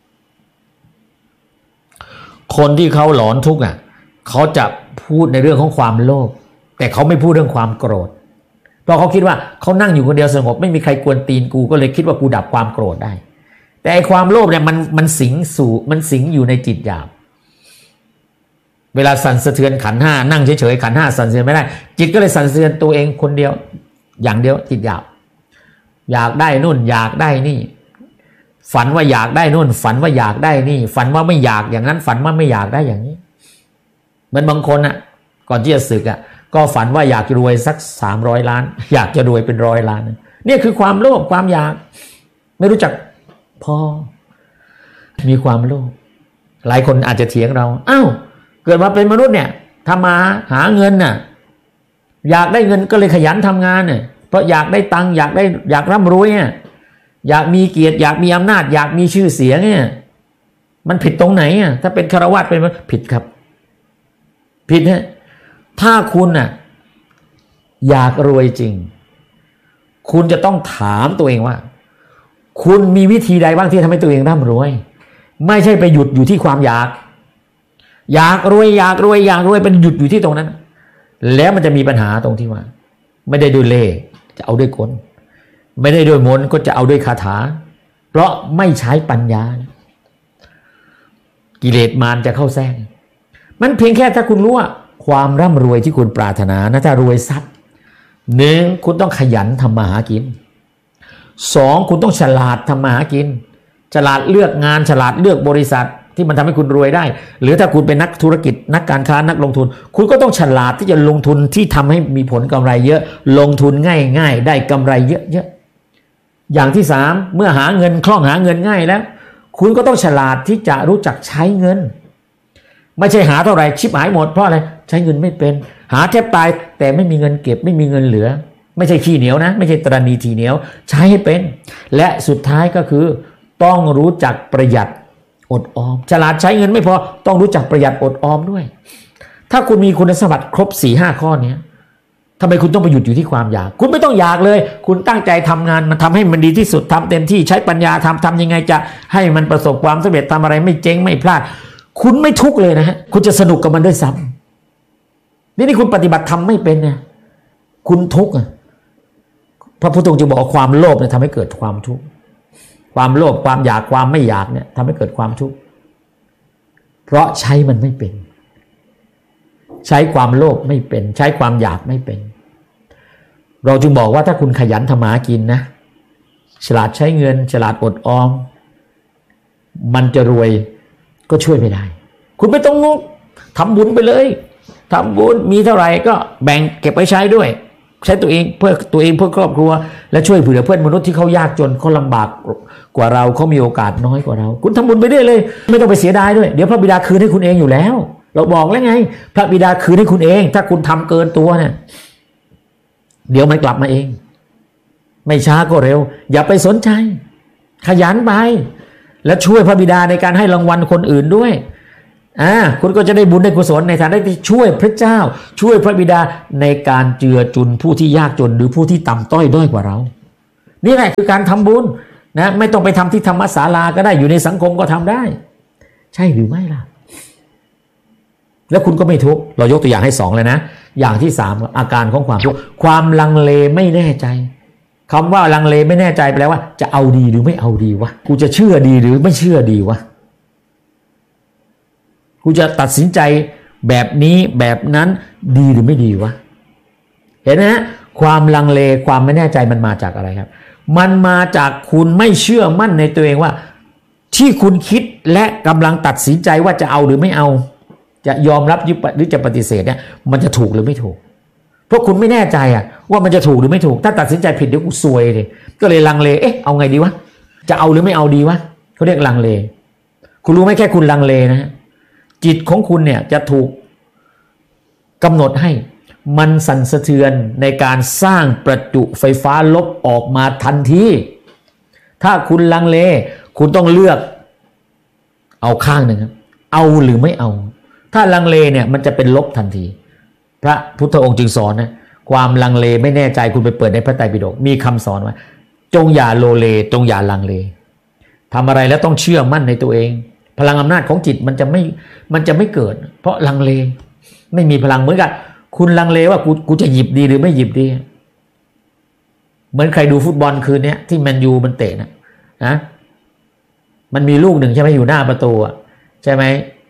คนที่เขาหลอนทุกข์อ่ะเขาจะพูดในเรื่องของความโลภแต่เขาไม่พูดเรื่องความโกรธเพราะเขาคิดว่าเขานั่งอยู่คนเดียวสงบไม่มีใครกวนตีนกูก็เลยคิดว่ากูดับความโกรธได้แต่ไอ้ความโลภเนี่ยมันมันสิงสู่มันสิงอยู่ในจิตหยาบเวลาสั่นสะเทือนขันธ์ห้านั่งเฉยๆขันธ์ห้าสั่นสะเทือนไม่ได้จิตก็เลยสั่นสะเทือนตัวเองคนเดียวอย่างเดียวจิตหยาบอยากได้นู่นอยากได้นี่ฝันว่าอยากได้นู่นฝันว่าอยากได้นี่ฝันว่าไม่อยากอย่างนั้นฝันว่าไม่อยากได้อย่างนี้เหมือนบางคนอ่ะก่อนที่จะสึกอ่ะก็ฝันว่าอยากรวยสักสามร้อยล้านอยากจะรวยเป็นร้อยล้านนี่คือความโลภความอยากไม่รู้จักพอมีความโลภหลายคนอาจจะเถียงเราอ้าวเกิดมาเป็นมนุษย์เนี่ยทำมาหาเงินน่ะอยากได้เงินก็เลยขยันทำงานเนี่ยเพราะอยากได้ตังค์อยากได้อยากร่ำรวยเนี่ยอยากมีเกียรติอยากมีอำนาจอยากมีชื่อเสียงเนี่ยมันผิดตรงไหนอ่ะถ้าเป็นฆราวาสเป็นผิดครับผิดฮะถ้าคุณน่ะอยากรวยจริงคุณจะต้องถามตัวเองว่าคุณมีวิธีใดบ้างที่ทำให้ตัวเองร่ำรวยไม่ใช่ไปหยุดอยู่ที่ความอยากอยากรวยอยากรวยอยากรวยเป็นหยุดอยู่ที่ตรงนั้นแล้วมันจะมีปัญหาตรงที่ว่าไม่ได้ด้วยเล่ห์จะเอาด้วยกลไม่ได้ด้วยมนต์ก็จะเอาด้วยคาถาเพราะไม่ใช้ปัญญากิเลสมารจะเข้าแทรกมันเพียงแค่ถ้าคุณรู้ว่าความร่ำรวยที่คุณปรารถนานะถ้ารวยทรัพย์หนึ่งคุณต้องขยันทำมาหากินสองคุณต้องฉลาดทำมาหากินฉลาดเลือกงานฉลาดเลือกบริษัทที่มันทำให้คุณรวยได้หรือถ้าคุณเป็นนักธุรกิจนักการค้านักลงทุนคุณก็ต้องฉลาดที่จะลงทุนที่ทำให้มีผลกำไรเยอะลงทุนง่ายๆได้กำไรเยอะๆอย่างที่สามเมื่อหาเงินคล่องหาเงินง่ายแล้วคุณก็ต้องฉลาดที่จะรู้จักใช้เงินไม่ใช่หาเท่าไหร่ชิบหายหมดเพราะอะไรใช้เงินไม่เป็นหาแทบตายแต่ไม่มีเงินเก็บไม่มีเงินเหลือไม่ใช่ขี้เหนียวนะไม่ใช่ตรณีทีเหนียวใช้ให้เป็นและสุดท้ายก็คือต้องรู้จักประหยัดอดออมฉลาดใช้เงินไม่พอต้องรู้จักประหยัดอดออมด้วยถ้าคุณมีคุณสมบัติครบ สี่ห้า ข้อนี้ทำไมคุณต้องไปหยุดอยู่ที่ความอยากคุณไม่ต้องอยากเลยคุณตั้งใจทำงานมันทำให้มันดีที่สุดทำเต็มที่ใช้ปัญญาทำทำยังไงจะให้มันประสบความสำเร็จทำอะไรไม่เจ๊งไม่พลาดคุณไม่ทุกข์เลยนะฮะคุณจะสนุกกับมันด้วยซ้ำนี่นี่คุณปฏิบัติทำไม่เป็นเนี่ยคุณทุกข์อ่ะพระพุทธองค์จะบอกว่าความโลภเนี่ยทำให้เกิดความทุกข์ความโลภความอยากความไม่อยากเนี่ยทำให้เกิดความทุกข์เพราะใช้มันไม่เป็นใช้ความโลภไม่เป็นใช้ความอยากไม่เป็นเราจึงบอกว่าถ้าคุณขยันทำมาหากินนะฉลาดใช้เงินฉลาดอดออมมันจะรวยก็ช่วยไม่ได้คุณไม่ต้องงกทำบุญไปเลยทำบุญมีเท่าไหร่ก็แบ่งเก็บไว้ใช้ด้วยใช้ตัวเองเพื่อตัวเองเพื่อครอบครัวและช่วยเหลือเพื่อนมนุษย์ที่เขายากจนเขาลำบากกว่าเราเขามีโอกาสน้อยกว่าเราคุณทำบุญไปได้เลยไม่ต้องไปเสียดายด้วยเดี๋ยวพระบิดาคืนให้คุณเองอยู่แล้วเราบอกแล้วไงพระบิดาคืนให้คุณเองถ้าคุณทำเกินตัวเนี่ยเดี๋ยวมันกลับมาเองไม่ช้าก็เร็วอย่าไปสนใจขยันไปและช่วยพระบิดาในการให้รางวัลคนอื่นด้วยอ่าคุณก็จะได้บุญได้กุศลในฐานะที่ช่วยพระเจ้าช่วยพระบิดาในการเจือจุนผู้ที่ยากจนหรือผู้ที่ต่ำต้อยด้อยกว่าเรานี่แหละคือการทำบุญนะไม่ต้องไปทำที่ธรรมศาลาก็ได้อยู่ในสังคมก็ทำได้ใช่หรือไม่ล่ะแล้วคุณก็ไม่ทุกข์เรายกตัวอย่างให้สองเลยนะอย่างที่สามอาการของความทุกข์ความลังเลไม่แน่ใจคำว่าลังเลไม่แน่ใจแปลว่าจะเอาดีหรือไม่เอาดีวะกูจะเชื่อดีหรือไม่เชื่อดีวะกูจะตัดสินใจแบบนี้แบบนั้นดีหรือไม่ดีวะเห็นไหมฮะความลังเลความไม่แน่ใจมันมาจากอะไรครับมันมาจากคุณไม่เชื่อมั่นในตัวเองว่าที่คุณคิดและกำลังตัดสินใจว่าจะเอาหรือไม่เอาจะยอมรับหรือจะปฏิเสธเนี่ยมันจะถูกหรือไม่ถูกเพราะคุณไม่แน่ใจอะว่ามันจะถูกหรือไม่ถูกถ้าตัดสินใจผิดเดี๋ยวกูซวยเลยก็เลยลังเลเอ๊ะเอาไงดีวะจะเอาหรือไม่เอาดีวะเขาเรียกลังเลคุณรู้ไหมแค่คุณลังเลนะฮะจิตของคุณเนี่ยจะถูกกำหนดให้มันสั่นสะเทือนในการสร้างประจุไฟฟ้าลบออกมาทันทีถ้าคุณลังเลคุณต้องเลือกเอาข้างหนึ่งครับเอาหรือไม่เอาถ้าลังเลเนี่ยมันจะเป็นลบทันทีพระพุทธองค์จึงสอนนะความลังเลไม่แน่ใจคุณไปเปิดในพระไตรปิฎกมีคำสอนว่าจงอย่าโลเลจงอย่าลังเลทำอะไรแล้วต้องเชื่อมั่นในตัวเองพลังอำนาจของจิตมันจะไม่มันจะไม่เกิดเพราะลังเลไม่มีพลังเหมือนกันคุณลังเลว่ากูกูจะหยิบดีหรือไม่หยิบดีเหมือนใครดูฟุตบอลคืนนี้ที่แมนยูมันเตะนะนะมันมีลูกหนึ่งใช่ไหมอยู่หน้าประตูอ่ะใช่ไหม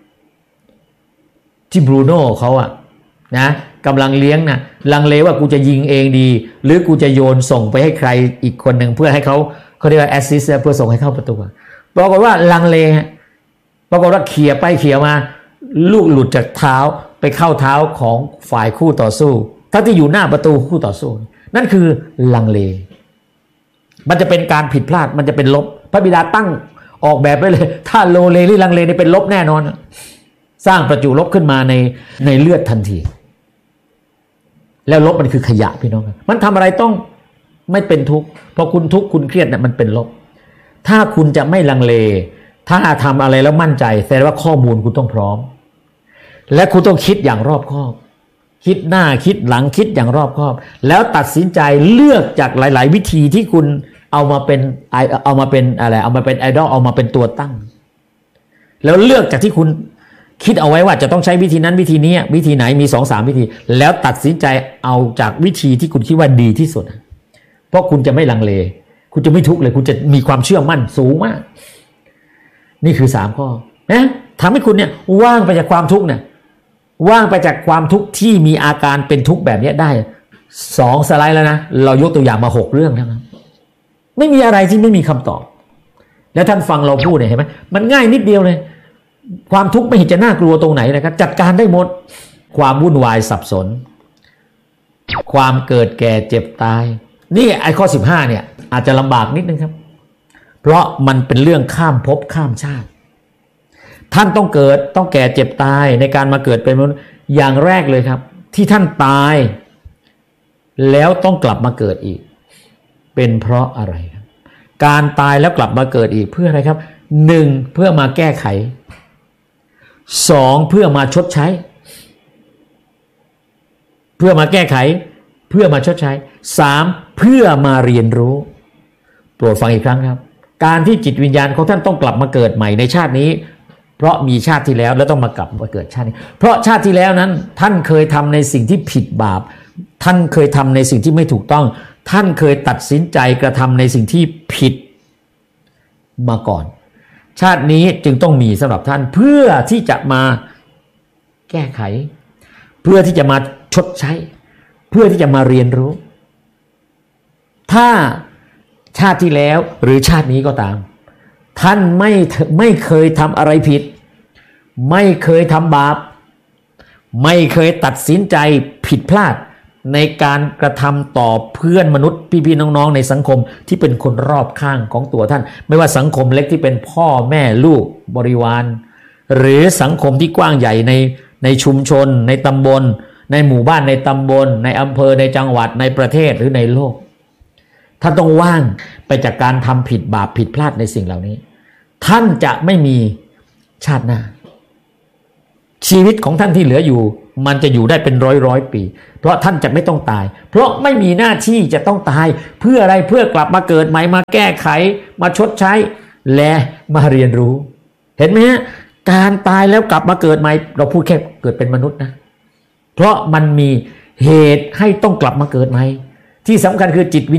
ที่บรูโน่เขาอ่ะนะกำลังเลี้ยงนะลังเลว่ากูจะยิงเองดีหรือกูจะโยนส่งไปให้ใครอีกคนหนึ่งเพื่อให้เขาเขาเรียกว่าแอสซิสต์เพื่อส่งให้เข้าประตูปรากฏว่าลังเลปรากฏว่าเขี่ยไปเขี่ยมาลูกหลุดจากเท้าไปเข้าเท้าของฝ่ายคู่ต่อสู้ถ้าที่อยู่หน้าประตูคู่ต่อสู้นั่นคือลังเลมันจะเป็นการผิดพลาดมันจะเป็นลบพระบิดาตั้งออกแบบไว้เลยถ้าโลเลหรือลังเลนี่เป็นลบแน่นอนสร้างประจุลบขึ้นมาในในเลือดทันทีแล้วลบมันคือขยะพี่น้องมันทำอะไรต้องไม่เป็นทุกข์พอคุณทุกข์คุณเครียดเนี่ยมันเป็นลบถ้าคุณจะไม่ลังเลถ้าทำอะไรแล้วมั่นใจแสดงว่าข้อมูลคุณต้องพร้อมและคุณต้องคิดอย่างรอบคอบคิดหน้าคิดหลังคิดอย่างรอบคอบแล้วตัดสินใจเลือกจากหลายๆวิธีที่คุณเอามาเป็นเอามาเป็นอะไรเอามาเป็นไอดอลเอามาเป็นตัวตั้งแล้วเลือกจากที่คุณคิดเอาไว้ว่าจะต้องใช้วิธีนั้นวิธีนี้วิธีไหนมี สองสาม วิธีแล้วตัดสินใจเอาจากวิธีที่คุณคิดว่าดีที่สุดเพราะคุณจะไม่ลังเลคุณจะไม่ทุกข์เลยคุณจะมีความเชื่อมั่นสูงมากนี่คือสามข้อนะทำให้คุณเนี่ยว่างไปจากความทุกข์เนี่ยว่างไปจากความทุกข์ที่มีอาการเป็นทุกข์แบบนี้ได้สองสไลด์แล้วนะเรายกตัวอย่างมาหกเรื่องนะครับไม่มีอะไรที่ไม่มีคำตอบแล้วท่านฟังเราพูดเนี่ยเห็นไหมมันง่ายนิดเดียวเลยความทุกข์ไม่เห็นจะน่ากลัวตรงไหนนะครับจัดการได้หมดความวุ่นวายสับสนความเกิดแก่เจ็บตายนี่ไอ้ข้อสิบห้าเนี่ยอาจจะลำบากนิดนึงครับเพราะมันเป็นเรื่องข้ามภพข้ามชาติท่านต้องเกิดต้องแก่เจ็บตายในการมาเกิดเป็นมนุษย์อย่างแรกเลยครับที่ท่านตายแล้วต้องกลับมาเกิดอีกเป็นเพราะอะไรครับการตายแล้วกลับมาเกิดอีกเพื่ออะไรครับหนึ่งเพื่อมาแก้ไขสองเพื่อมาชดใช้เพื่อมาแก้ไขเพื่อมาชดใช้สามเพื่อมาเรียนรู้โปรดฟังอีกครั้งครับการที่จิตวิญญาณของท่านต้องกลับมาเกิดใหม่ในชาตินี้เพราะมีชาติที่แล้วแล้วต้องมากลับมาเกิดชาตินี้เพราะชาติที่แล้วนั้นท่านเคยทำในสิ่งที่ผิดบาปท่านเคยทำในสิ่งที่ไม่ถูกต้องท่านเคยตัดสินใจกระทำในสิ่งที่ผิดมาก่อนชาตินี้จึงต้องมีสำหรับท่านเพื่อที่จะมาแก้ไขเพื่อที่จะมาชดใช้เพื่อที่จะมาเรียนรู้ถ้าชาติที่แล้วหรือชาตินี้ก็ตามท่านไม่ไม่เคยทำอะไรผิดไม่เคยทำบาปไม่เคยตัดสินใจผิดพลาดในการกระทำต่อเพื่อนมนุษย์พี่ๆน้องๆในสังคมที่เป็นคนรอบข้างของตัวท่านไม่ว่าสังคมเล็กที่เป็นพ่อแม่ลูกบริวารหรือสังคมที่กว้างใหญ่ในในชุมชนในตำบลในหมู่บ้านในตำบลในอำเภอในจังหวัดในประเทศหรือในโลกท่านต้องว่างไปจากการทำผิดบาปผิดพลาดในสิ่งเหล่านี้ท่านจะไม่มีชาติหน้าชีวิตของท่านที่เหลืออยู่มันจะอยู่ได้เป็นร้อยร้อยปีเพราะท่านจะไม่ต้องตายเพราะไม่มีหน้าที่จะต้องตายเพื่ออะไรเพื่อกลับมาเกิดใหม่มาแก้ไขมาชดใช้และมาเรียนรู้เห็นไหมฮะการตายแล้วกลับมาเกิดใหม่เราพูดแค่เกิดเป็นมนุษย์นะเพราะมันมีเหตุให้ต้องกลับมาเกิดใหม่ที่สำคัญคือจิตวิญ